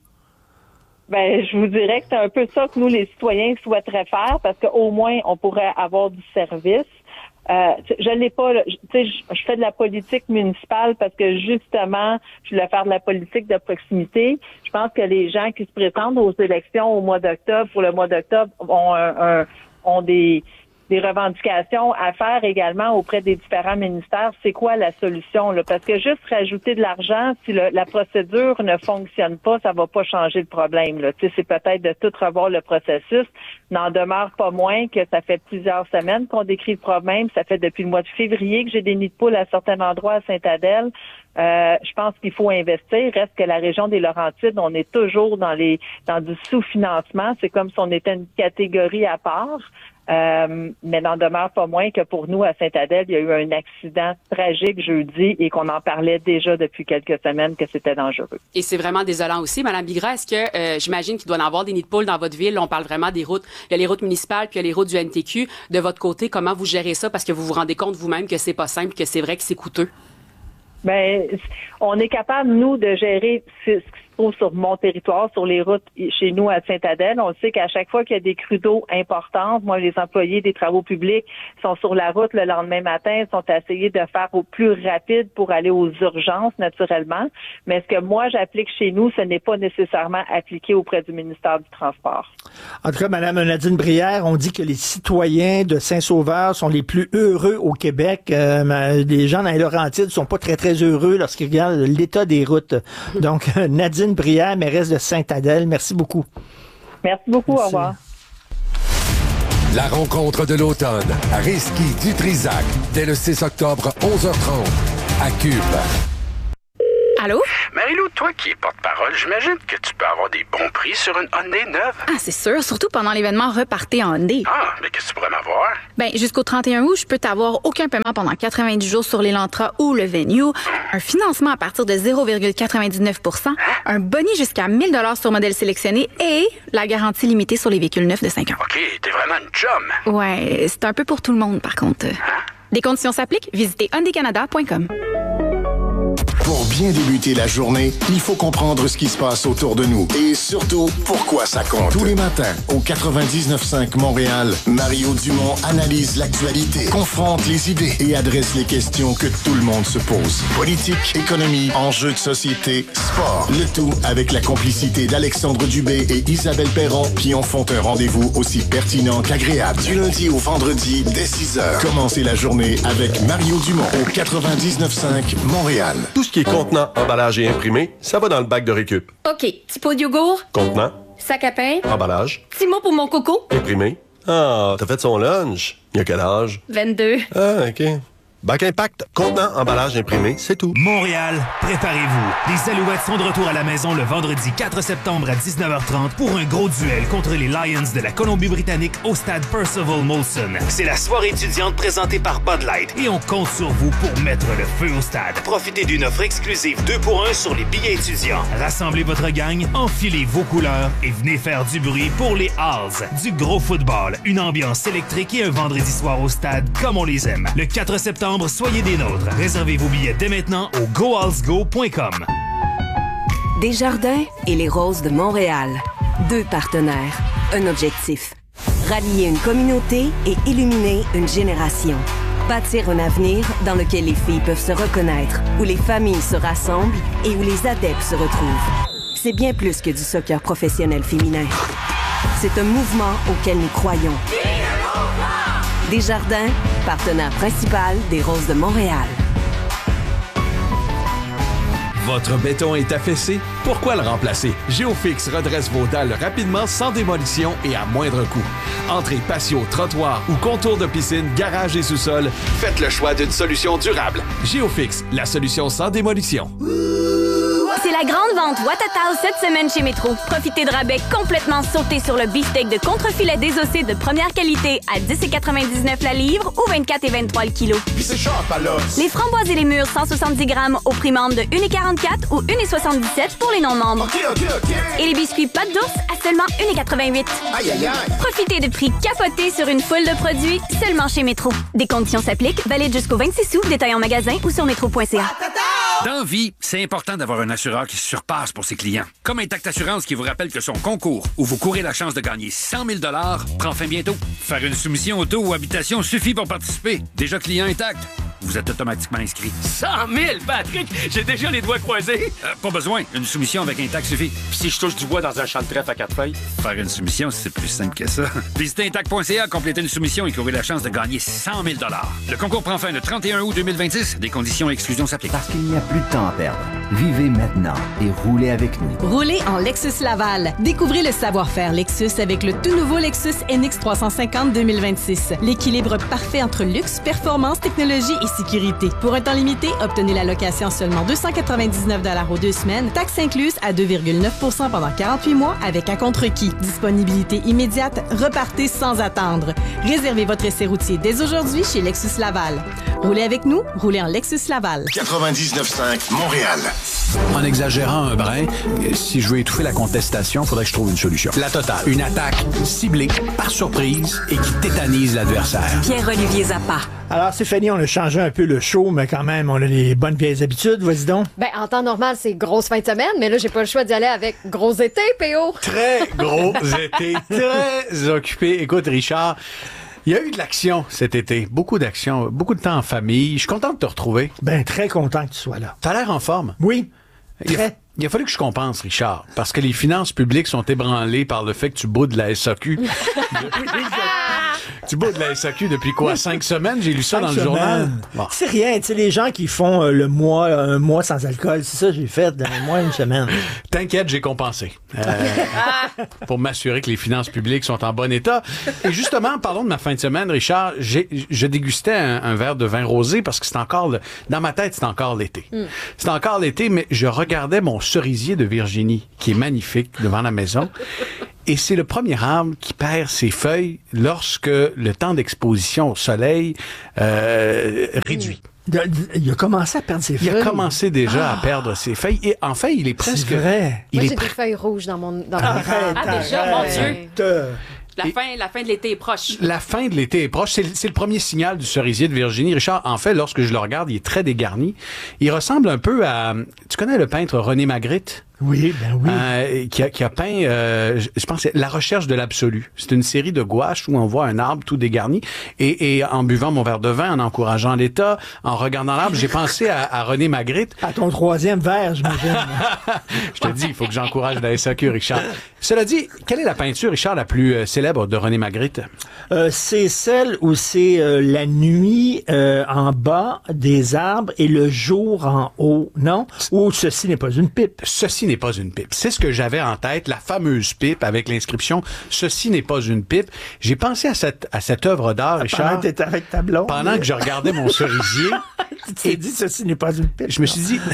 Ben, je vous dirais que c'est un peu ça que nous, les citoyens, souhaiteraient faire parce qu'au moins, on pourrait avoir du service. Euh, je l'ai pas, tu sais, je, je fais de la politique municipale parce que justement, je voulais faire de la politique de proximité. Je pense que les gens qui se présentent aux élections au mois d'octobre, pour le mois d'octobre, ont un, un ont des des revendications à faire également auprès des différents ministères. C'est quoi la solution, là? Parce que juste rajouter de l'argent, si le, la procédure ne fonctionne pas, ça va pas changer le problème, là. Tu sais, c'est peut-être de tout revoir le processus. N'en demeure pas moins que ça fait plusieurs semaines qu'on décrit le problème. Ça fait depuis le mois de février que j'ai des nids de poules à certains endroits à Sainte-Adèle. Euh, je pense qu'il faut investir. Reste que la région des Laurentides, on est toujours dans les dans du sous-financement. C'est comme si on était une catégorie à part. Euh, mais n'en demeure pas moins que pour nous, à Sainte-Adèle, il y a eu un accident tragique jeudi et qu'on en parlait déjà depuis quelques semaines que c'était dangereux. Et c'est vraiment désolant aussi. Madame Bigra, est-ce que, euh, j'imagine qu'il doit y avoir des nids de poules dans votre ville? On parle vraiment des routes. Il y a les routes municipales puis il y a les routes du N T Q. De votre côté, comment vous gérez ça? Parce que vous vous rendez compte vous-même que c'est pas simple, que c'est vrai que c'est coûteux. Ben, on est capable, nous, de gérer ce se trouve sur mon territoire, sur les routes chez nous à Sainte-Adèle. On sait qu'à chaque fois qu'il y a des crues d'eau importantes, moi, les employés des travaux publics sont sur la route le lendemain matin, sont à essayer de faire au plus rapide pour aller aux urgences, naturellement. Mais ce que moi, j'applique chez nous, ce n'est pas nécessairement appliqué auprès du ministère du Transport. En tout cas, Mme Nadine Brière, on dit que les citoyens de Saint-Sauveur sont les plus heureux au Québec. Euh, les gens dans les Laurentides sont pas très, très heureux lorsqu'ils regardent l'état des routes. Donc, Nadine Brière, mairesse de Sainte-Adèle, merci beaucoup. Merci beaucoup, merci. Au revoir. La rencontre de l'automne, Rizky-Dutrisac, dès le six octobre, onze heures trente, à Cube. Allô? Marie-Lou, toi qui es porte-parole, j'imagine que tu peux avoir des bons prix sur une Hyundai neuve. Ah, c'est sûr, surtout pendant l'événement Repartez en Hyundai. Ah, mais qu'est-ce que tu pourrais m'avoir? Ben, jusqu'au trente et un août, je peux t'avoir aucun paiement pendant quatre-vingt-dix jours sur l'Elantra ou le Venue, un financement à partir de zéro virgule quatre-vingt-dix-neuf pour cent, un boni jusqu'à mille dollars sur modèle sélectionné et la garantie limitée sur les véhicules neufs de cinq ans. OK, t'es vraiment une chum. Ouais, c'est un peu pour tout le monde, par contre. Hein? Des conditions s'appliquent, visitez hyundai canada point com. Pour bien débuter la journée, il faut comprendre ce qui se passe autour de nous et surtout, pourquoi ça compte. Tous les matins, au quatre-vingt-dix-neuf cinq Montréal, Mario Dumont analyse l'actualité, confronte les idées et adresse les questions que tout le monde se pose. Politique, économie, enjeux de société, sport. Le tout avec la complicité d'Alexandre Dubé et Isabelle Perron qui en font un rendez-vous aussi pertinent qu'agréable. Du lundi au vendredi, dès six heures. Commencez la journée avec Mario Dumont au quatre-vingt-dix-neuf cinq Montréal. Tout ce qui est contenant, emballage et imprimé, ça va dans le bac de récup. OK. Petit pot de yogourt. Contenant. Sac à pain. Emballage. Petit mot pour mon coco. Imprimé. Ah, t'as fait son lunch. Il a quel âge? vingt-deux. Ah, OK. Bac Impact, contenant, emballage imprimé, c'est tout. Montréal, préparez-vous. Les Alouettes sont de retour à la maison le vendredi quatre septembre à dix-neuf heures trente pour un gros duel contre les Lions de la Colombie-Britannique au stade Percival Molson. C'est la soirée étudiante présentée par Bud Light et on compte sur vous pour mettre le feu au stade. Profitez d'une offre exclusive deux pour un sur les billets étudiants. Rassemblez votre gang, enfilez vos couleurs et venez faire du bruit pour les Halls. Du gros football, une ambiance électrique et un vendredi soir au stade comme on les aime. Le quatre septembre, soyez des nôtres. Réservez vos billets dès maintenant au go halls go point com. Desjardins et les Roses de Montréal. Deux partenaires, un objectif. Rallier une communauté et illuminer une génération. Bâtir un avenir dans lequel les filles peuvent se reconnaître, où les familles se rassemblent et où les adeptes se retrouvent. C'est bien plus que du soccer professionnel féminin. C'est un mouvement auquel nous croyons. Desjardins, partenaire principal des Roses de Montréal. Votre béton est affaissé? Pourquoi le remplacer? Géofix redresse vos dalles rapidement, sans démolition et à moindre coût. Entrée, patio, trottoir ou contour de piscine, garage et sous-sol, faites le choix d'une solution durable. Géofix, la solution sans démolition. C'est la grande vente Watatao cette semaine chez Métro. Profitez de rabais complètement sautés sur le beefsteak de contrefilet désossé de première qualité à dix virgule quatre-vingt-dix-neuf la livre ou vingt-quatre et vingt-trois le kilo. Puis c'est cher, pas là. Les framboises et les mûres cent soixante-dix grammes au prix membre de un virgule quarante-quatre ou un virgule soixante-dix-sept pour les non-membres. OK, OK, OK. Et les biscuits pâte d'ours à seulement un virgule quatre-vingt-huit. Aïe, aïe, aïe. Profitez de prix capotés sur une foule de produits seulement chez Métro. Des conditions s'appliquent, valide jusqu'au vingt-six août, détail en magasin ou sur métro point c a. Dans vie, c'est important d'avoir un assureur qui se surpasse pour ses clients. Comme Intact Assurance qui vous rappelle que son concours, où vous courez la chance de gagner cent mille dollars, prend fin bientôt. Faire une soumission auto ou habitation suffit pour participer. Déjà client Intact, vous êtes automatiquement inscrit. cent mille, Patrick! J'ai déjà les doigts croisés! Euh, pas besoin, une soumission avec Intact suffit. Puis si je touche du bois dans un champ de trèfle à quatre feuilles? Faire une soumission, c'est plus simple que ça. Visitez Intact point c a, complétez une soumission et courez la chance de gagner cent mille dollars. Le concours prend fin le trente et un août deux mille vingt-six. Des conditions et exclusions s'appliquent. Parce qu'il n'y a plus de temps à perdre. Vivez maintenant et roulez avec nous. Roulez en Lexus Laval. Découvrez le savoir-faire Lexus avec le tout nouveau Lexus N X trois cent cinquante deux mille vingt-six. L'équilibre parfait entre luxe, performance, technologie et sécurité. Pour un temps limité, obtenez la location seulement deux cent quatre-vingt-dix-neuf dollars aux deux semaines, taxes incluses à deux virgule neuf pour cent pendant quarante-huit mois avec un contre-qui. Disponibilité immédiate, repartez sans attendre. Réservez votre essai routier dès aujourd'hui chez Lexus Laval. Roulez avec nous, roulez en Lexus Laval. quatre-vingt-dix-neuf cinq Montréal. En exagérant un brin, si je veux étouffer la contestation, il faudrait que je trouve une solution. La totale. Une attaque ciblée, par surprise, et qui tétanise l'adversaire. Pierre-Olivier Zappa. Alors, Stéphanie, on a changé un peu le show, mais quand même, on a les bonnes vieilles habitudes. Vas-y donc. Ben, en temps normal, c'est grosse fin de semaine, mais là, j'ai pas le choix d'y aller avec gros été, P O. Très gros été, très occupé. Écoute, Richard, il y a eu de l'action cet été. Beaucoup d'action, beaucoup de temps en famille. Je suis content de te retrouver. Ben, très content que tu sois là. T'as l'air en forme. Oui, très. très. Il a fallu que je compense, Richard, parce que les finances publiques sont ébranlées par le fait que tu boudes la S A Q. Tu boudes la S A Q depuis quoi? Cinq semaines? J'ai lu ça Cinq dans le semaines. journal. Bon. C'est rien, tu sais, les gens qui font euh, le mois, un mois sans alcool, c'est ça que j'ai fait dans un mois, une semaine. T'inquiète, j'ai compensé. Euh, pour m'assurer que les finances publiques sont en bon état. Et justement, parlons de ma fin de semaine, Richard. J'ai, je dégustais un, un verre de vin rosé parce que c'est encore, le, dans ma tête, c'est encore l'été. Mm. C'est encore l'été, mais je regardais mon cerisier de Virginie, qui est magnifique, devant la maison. Et c'est le premier arbre qui perd ses feuilles lorsque le temps d'exposition au soleil euh, réduit. Il a commencé à perdre ses feuilles. Il a commencé déjà ah. à perdre ses feuilles. Et en fait, il est presque... C'est vrai. Il Moi, est j'ai pr... des feuilles rouges dans mon... Dans arrête, mon ah, déjà, mon Dieu. La Et fin, la fin de l'été est proche. La fin de l'été est proche. C'est, c'est le premier signal du cerisier de Virginie. Richard, en fait, lorsque je le regarde, il est très dégarni. Il ressemble un peu à... Tu connais le peintre René Magritte? Oui, ben oui. Euh, qui, a, qui a peint, euh, je pense, La recherche de l'absolu. C'est une série de gouaches où on voit un arbre tout dégarni. Et, et en buvant mon verre de vin, en encourageant l'État, en regardant l'arbre, j'ai pensé à, à René Magritte. À ton troisième verre, j'imagine. Je te dis, il faut que j'encourage la S A Q, Richard. Cela dit, quelle est la peinture, Richard, la plus euh, célèbre de René Magritte? Euh, c'est celle où c'est euh, la nuit euh, en bas des arbres et le jour en haut, non? Ou ceci n'est pas une pipe. Ceci n'est pas une pipe. C'est ce que j'avais en tête, la fameuse pipe avec l'inscription « Ceci n'est pas une pipe ». J'ai pensé à cette, à cette œuvre d'art, Richard. Pendant que t'étais avec ta blonde. Pendant que je regardais mon cerisier. Tu t'es dit « Ceci n'est pas une pipe ». Je me suis dit...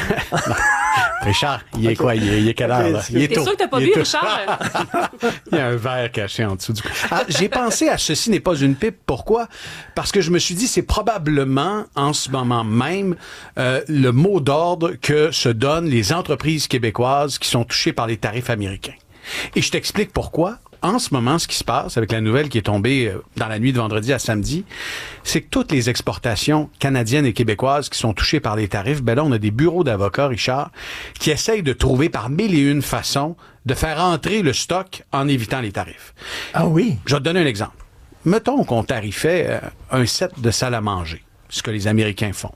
Richard, il est okay. quoi? Il est, il est quelle heure, là? Il est T'es tôt. sûr que t'as pas il vu, tôt. Richard? Il y a un verre caché en dessous du cou. Ah, j'ai pensé à « Ceci n'est pas une pipe ». Pourquoi? Parce que je me suis dit, c'est probablement, en ce moment même, euh, le mot d'ordre que se donnent les entreprises québécoises qui sont touchées par les tarifs américains. Et je t'explique pourquoi. En ce moment, ce qui se passe avec la nouvelle qui est tombée dans la nuit de vendredi à samedi, c'est que toutes les exportations canadiennes et québécoises qui sont touchées par les tarifs, ben là, on a des bureaux d'avocats, Richard, qui essayent de trouver par mille et une façons de faire entrer le stock en évitant les tarifs. Ah oui? Je vais te donner un exemple. Mettons qu'on tarifait un set de salle à manger, ce que les Américains font.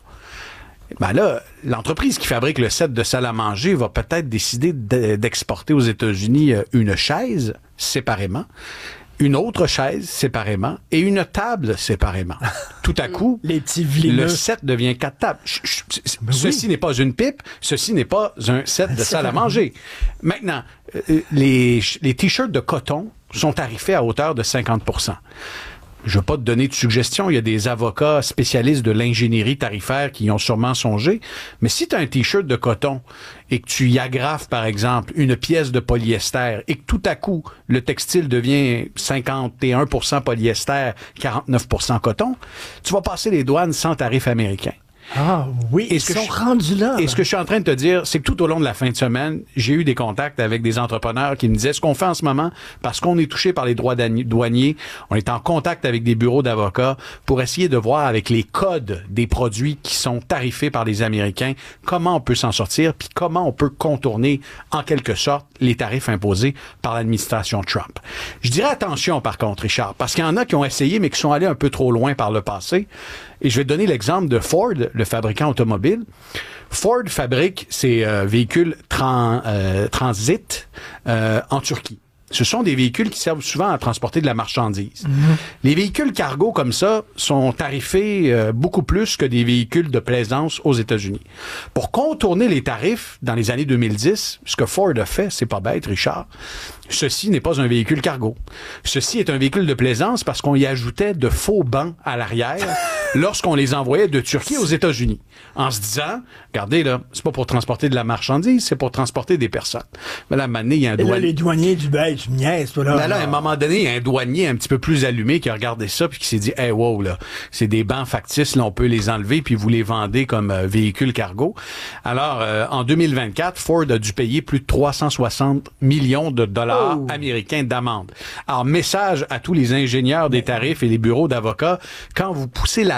Ben là, l'entreprise qui fabrique le set de salle à manger va peut-être décider d'exporter aux États-Unis une chaise séparément, une autre chaise séparément et une table séparément. Tout à coup, les petits vilaineux. Le set devient quatre tables. Ch- ch- ch- ben ceci oui. n'est pas une pipe, ceci n'est pas un set de salle à manger. Maintenant, euh, les, les t-shirts de coton sont tarifés à hauteur de cinquante pour cent. Je ne veux pas te donner de suggestions. Il y a des avocats spécialistes de l'ingénierie tarifaire qui y ont sûrement songé. Mais si tu as un T-shirt de coton et que tu y agrafes, par exemple, une pièce de polyester et que tout à coup, le textile devient cinquante et un pour cent polyester, quarante-neuf pour cent coton, tu vas passer les douanes sans tarif américain. Ah oui, et ils ce sont je, rendus là. Et ce que je suis en train de te dire, c'est que tout au long de la fin de semaine, j'ai eu des contacts avec des entrepreneurs qui me disaient ce qu'on fait en ce moment, parce qu'on est touché par les droits douaniers, on est en contact avec des bureaux d'avocats pour essayer de voir avec les codes des produits qui sont tarifés par les Américains, comment on peut s'en sortir, puis comment on peut contourner, en quelque sorte, les tarifs imposés par l'administration Trump. Je dirais attention, par contre, Richard, parce qu'il y en a qui ont essayé, mais qui sont allés un peu trop loin par le passé. Et je vais te donner l'exemple de Ford, le fabricant automobile. Ford fabrique ses euh, véhicules tran, euh, transit euh, en Turquie. Ce sont des véhicules qui servent souvent à transporter de la marchandise. Mm-hmm. Les véhicules cargo comme ça sont tarifés euh, beaucoup plus que des véhicules de plaisance aux États-Unis. Pour contourner les tarifs dans les années deux mille dix, ce que Ford a fait, c'est pas bête, Richard. Ceci n'est pas un véhicule cargo. Ceci est un véhicule de plaisance parce qu'on y ajoutait de faux bancs à l'arrière lorsqu'on les envoyait de Turquie aux États-Unis. En se disant, regardez là, c'est pas pour transporter de la marchandise, c'est pour transporter des personnes. Mais là, à un moment donné, il y a un douanier. Et là, les douaniers du Belge, niaise, toi là. Là, là, à un moment donné, il y a un douanier un petit peu plus allumé qui a regardé ça puis qui s'est dit, hey, wow, là, c'est des bancs factices, là, on peut les enlever puis vous les vendez comme euh, véhicules cargo. Alors, euh, en deux mille vingt-quatre, Ford a dû payer plus de trois cent soixante millions de dollars oh. américains d'amende. Alors, message à tous les ingénieurs des tarifs et les bureaux d'avocats, quand vous poussez la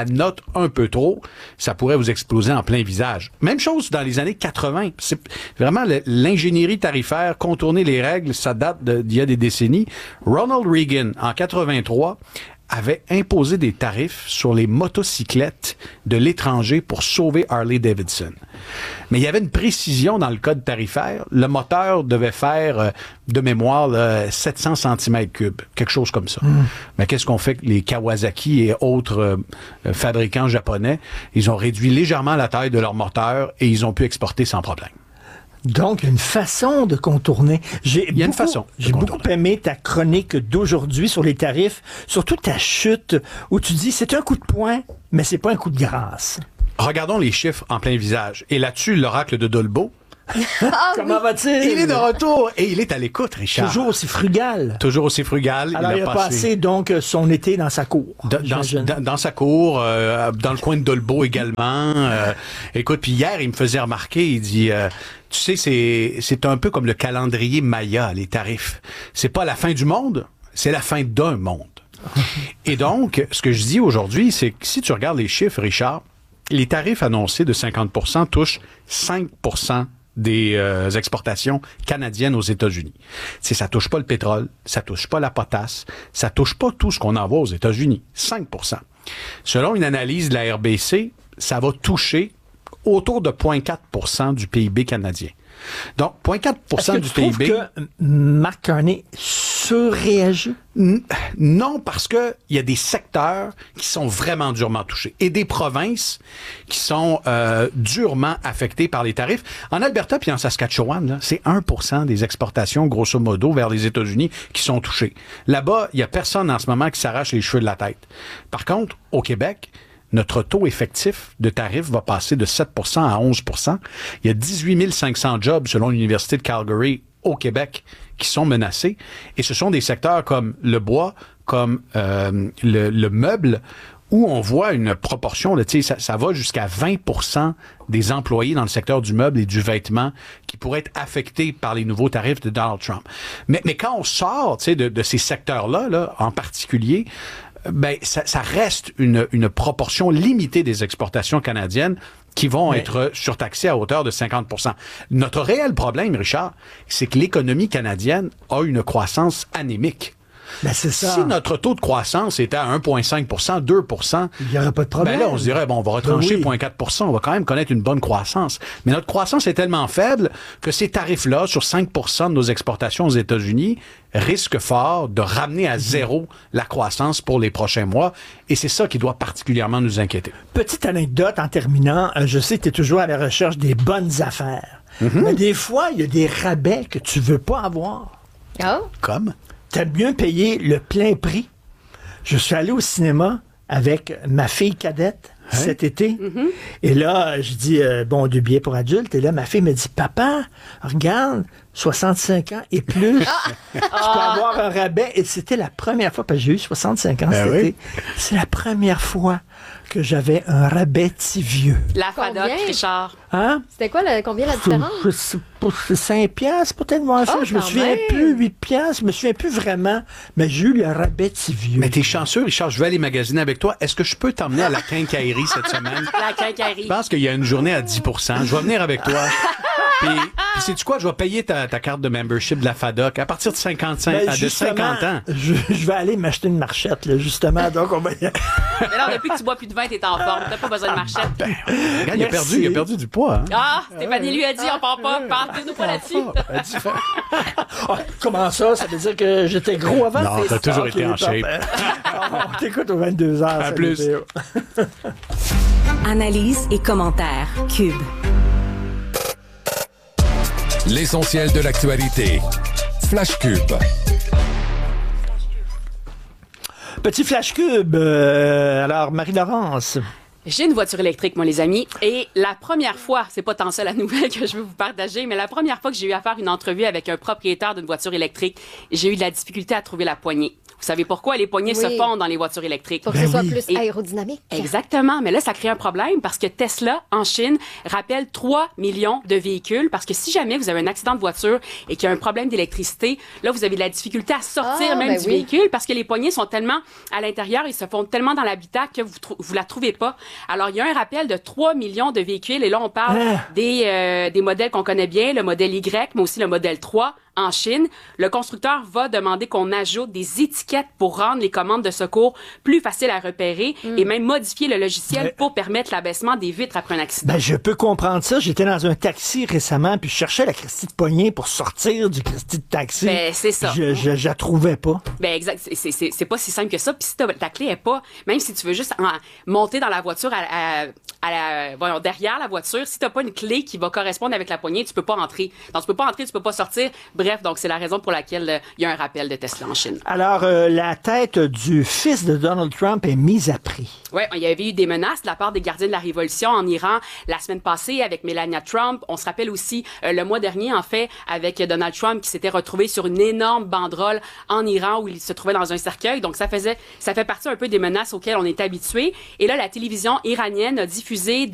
ça note un peu trop, ça pourrait vous exploser en plein visage. Même chose dans les années quatre-vingts. C'est vraiment le, l'ingénierie tarifaire, contourner les règles, ça date de, d'il y a des décennies. Ronald Reagan, en quatre-vingt-trois, avait imposé des tarifs sur les motocyclettes de l'étranger pour sauver Harley-Davidson. Mais il y avait une précision dans le code tarifaire. Le moteur devait faire, euh, de mémoire, là, sept cents centimètres cubes, quelque chose comme ça. Mm. Mais qu'est-ce qu'on fait que les Kawasaki et autres euh, fabricants japonais? Ils ont réduit légèrement la taille de leur moteur et ils ont pu exporter sans problème. Donc, une façon de contourner. J'ai Il y a beaucoup, une façon. J'ai beaucoup aimé ta chronique d'aujourd'hui sur les tarifs, surtout ta chute où tu dis c'est un coup de poing, mais c'est pas un coup de grâce. Regardons les chiffres en plein visage. Et là-dessus, l'oracle de Dolbeau. Ah, Comment oui. va-t-il? Il est de retour et il est à l'écoute, Richard. Toujours aussi frugal. Toujours aussi frugal. Alors, il a, il a passé, passé donc son été dans sa cour. Dans, dans, dans, dans sa cour, euh, dans le coin de Dolbeau également. Euh, écoute, puis hier, il me faisait remarquer, il dit... Euh, tu sais, c'est, c'est un peu comme le calendrier Maya, les tarifs. C'est pas la fin du monde, c'est la fin d'un monde. Et donc, ce que je dis aujourd'hui, c'est que si tu regardes les chiffres, Richard, les tarifs annoncés de cinquante pour cent touchent cinq pour cent des euh, exportations canadiennes aux États-Unis. C'est, ça touche pas le pétrole, ça touche pas la potasse, ça touche pas tout ce qu'on envoie aux États-Unis. cinq pour cent. Selon une analyse de la R B C, ça va toucher autour de zéro virgule quatre pour cent du P I B canadien. Donc, zéro virgule quatre pour cent du P I B... Est-ce que tu trouves que Marc Carney surréagit? Non, parce que il y a des secteurs qui sont vraiment durement touchés et des provinces qui sont euh, durement affectées par les tarifs. En Alberta puis en Saskatchewan, là, c'est un pour cent des exportations, grosso modo, vers les États-Unis qui sont touchées. Là-bas, il y a personne en ce moment qui s'arrache les cheveux de la tête. Par contre, au Québec, notre taux effectif de tarifs va passer de sept pour cent à onze pour cent. Il y a dix-huit mille cinq cents jobs, selon l'Université de Calgary, au Québec, qui sont menacés. Et ce sont des secteurs comme le bois, comme euh, le, le meuble, où on voit une proportion, là, ça, ça va jusqu'à vingt pour cent des employés dans le secteur du meuble et du vêtement qui pourraient être affectés par les nouveaux tarifs de Donald Trump. Mais, mais quand on sort de, de ces secteurs-là, là, en particulier, ben ça, ça reste une, une proportion limitée des exportations canadiennes qui vont oui. être surtaxées à hauteur de cinquante pour cent. Notre réel problème, Richard, c'est que l'économie canadienne a une croissance anémique. Ben c'est ça. Si notre taux de croissance était à un virgule cinq pour cent, deux pour cent, il n'y aurait pas de problème. Ben là, on se dirait, bon, on va retrancher ben oui. zéro virgule quatre pour cent, on va quand même connaître une bonne croissance. Mais notre croissance est tellement faible que ces tarifs-là, sur cinq pour cent de nos exportations aux États-Unis, risquent fort de ramener à zéro la croissance pour les prochains mois. Et c'est ça qui doit particulièrement nous inquiéter. Petite anecdote en terminant. Je sais que tu es toujours à la recherche des bonnes affaires. Mm-hmm. Mais des fois, il y a des rabais que tu veux pas avoir. Oh. Comme? T'as bien payé le plein prix. Je suis allé au cinéma avec ma fille cadette hein? cet été. Mm-hmm. Et là, je dis, euh, bon, du billet pour adultes. Et là, ma fille me dit, papa, regarde, soixante-cinq ans et plus, tu peux avoir un rabais. Et c'était la première fois, parce que j'ai eu soixante-cinq ans cet été. Oui. C'est la première fois que j'avais un rabais si vieux. La FADOC, Richard. Hein? C'était quoi, la, combien la différence? Je, je, je, cinq piastres, peut-être, moi, ça. Oh, je me souviens même. plus, huit piastres, je me souviens plus vraiment, mais j'ai eu le rabais si vieux. Mais t'es chanceux, Richard, je vais aller magasiner avec toi. Est-ce que je peux t'emmener à la quincaillerie cette semaine? La quincaillerie. Je pense qu'il y a une journée à dix pour cent. Je vais venir avec toi. Puis, puis sais-tu quoi? Je vais payer ta, ta carte de membership de la FADOC à partir de cinquante-cinq, ben, à de cinquante ans. Je, je vais aller m'acheter une marchette, là, justement. Donc, on va y... Mais là, depuis que tu bois plus de vin, t'es en forme. T'as pas besoin de marchette. Ben, regarde, il a perdu, il a perdu du poids. Hein? Ah, Stéphanie lui a dit, on part pas, partez-nous pas là-dessus. Oh, comment ça? Ça veut dire que j'étais gros avant? Non, t'as toujours été en shape. On t'écoute aux vingt-deux heures. À plus. Analyse et commentaires. Cube. L'essentiel de l'actualité. Flash Cube. Petit Flash Cube. Euh, alors, Marie-Laurence. J'ai une voiture électrique, moi, les amis. Et la première fois, c'est pas tant ça la nouvelle que je veux vous partager, mais la première fois que j'ai eu à faire une entrevue avec un propriétaire d'une voiture électrique, j'ai eu de la difficulté à trouver la poignée. Vous Vous savez pourquoi? Les poignées Oui. se fondent dans les voitures électriques. Pour que Ben ce soit oui. plus Et- aérodynamique. Exactement. Mais là, ça crée un problème parce que Tesla, en Chine, rappelle trois millions de véhicules parce que si jamais vous avez un accident de voiture et qu'il y a un problème d'électricité, là, vous avez de la difficulté à sortir Ah, même ben du oui. véhicule parce que les poignées sont tellement à l'intérieur, ils se fondent tellement dans l'habitat que vous trou- vous la trouvez pas. Alors, il y a un rappel de trois millions de véhicules et là, on parle Ah. des, euh, des modèles qu'on connaît bien, le modèle Y, mais aussi le modèle trois en Chine. Le constructeur va demander qu'on ajoute des étiquettes pour rendre les commandes de secours plus faciles à repérer Mm. et même modifier le logiciel Mais- pour permettre l'abaissement des vitres après un accident. Ben, je peux comprendre ça. J'étais dans un taxi récemment, puis je cherchais la Christie de poignée pour sortir du Christie de taxi. Ben, c'est ça. Je, je, je la trouvais pas. Ben exact, c'est- c'est c'est- c'est pas si simple que ça. Puis si ta, ta clé est pas, même si tu veux juste en- monter dans la voiture à, à, à la, voyons, derrière la voiture, si t'as pas une clé qui va correspondre avec la poignée, tu peux pas rentrer. Donc tu peux pas entrer, tu peux pas sortir. Bref, donc c'est la raison pour laquelle euh, il y a un rappel de Tesla en Chine. Alors, euh, la tête du fils de Donald Trump est mise à prix. Ouais, il y avait eu des menaces de la part des gardiens de la révolution en Iran la semaine passée avec Melania Trump. On se rappelle aussi euh, le mois dernier, en fait, avec Donald Trump qui s'était retrouvé sur une énorme banderole en Iran où il se trouvait dans un cercueil. Donc ça faisait, ça fait partie un peu des menaces auxquelles on est habitué. Et là, la télévision iranienne a diffusé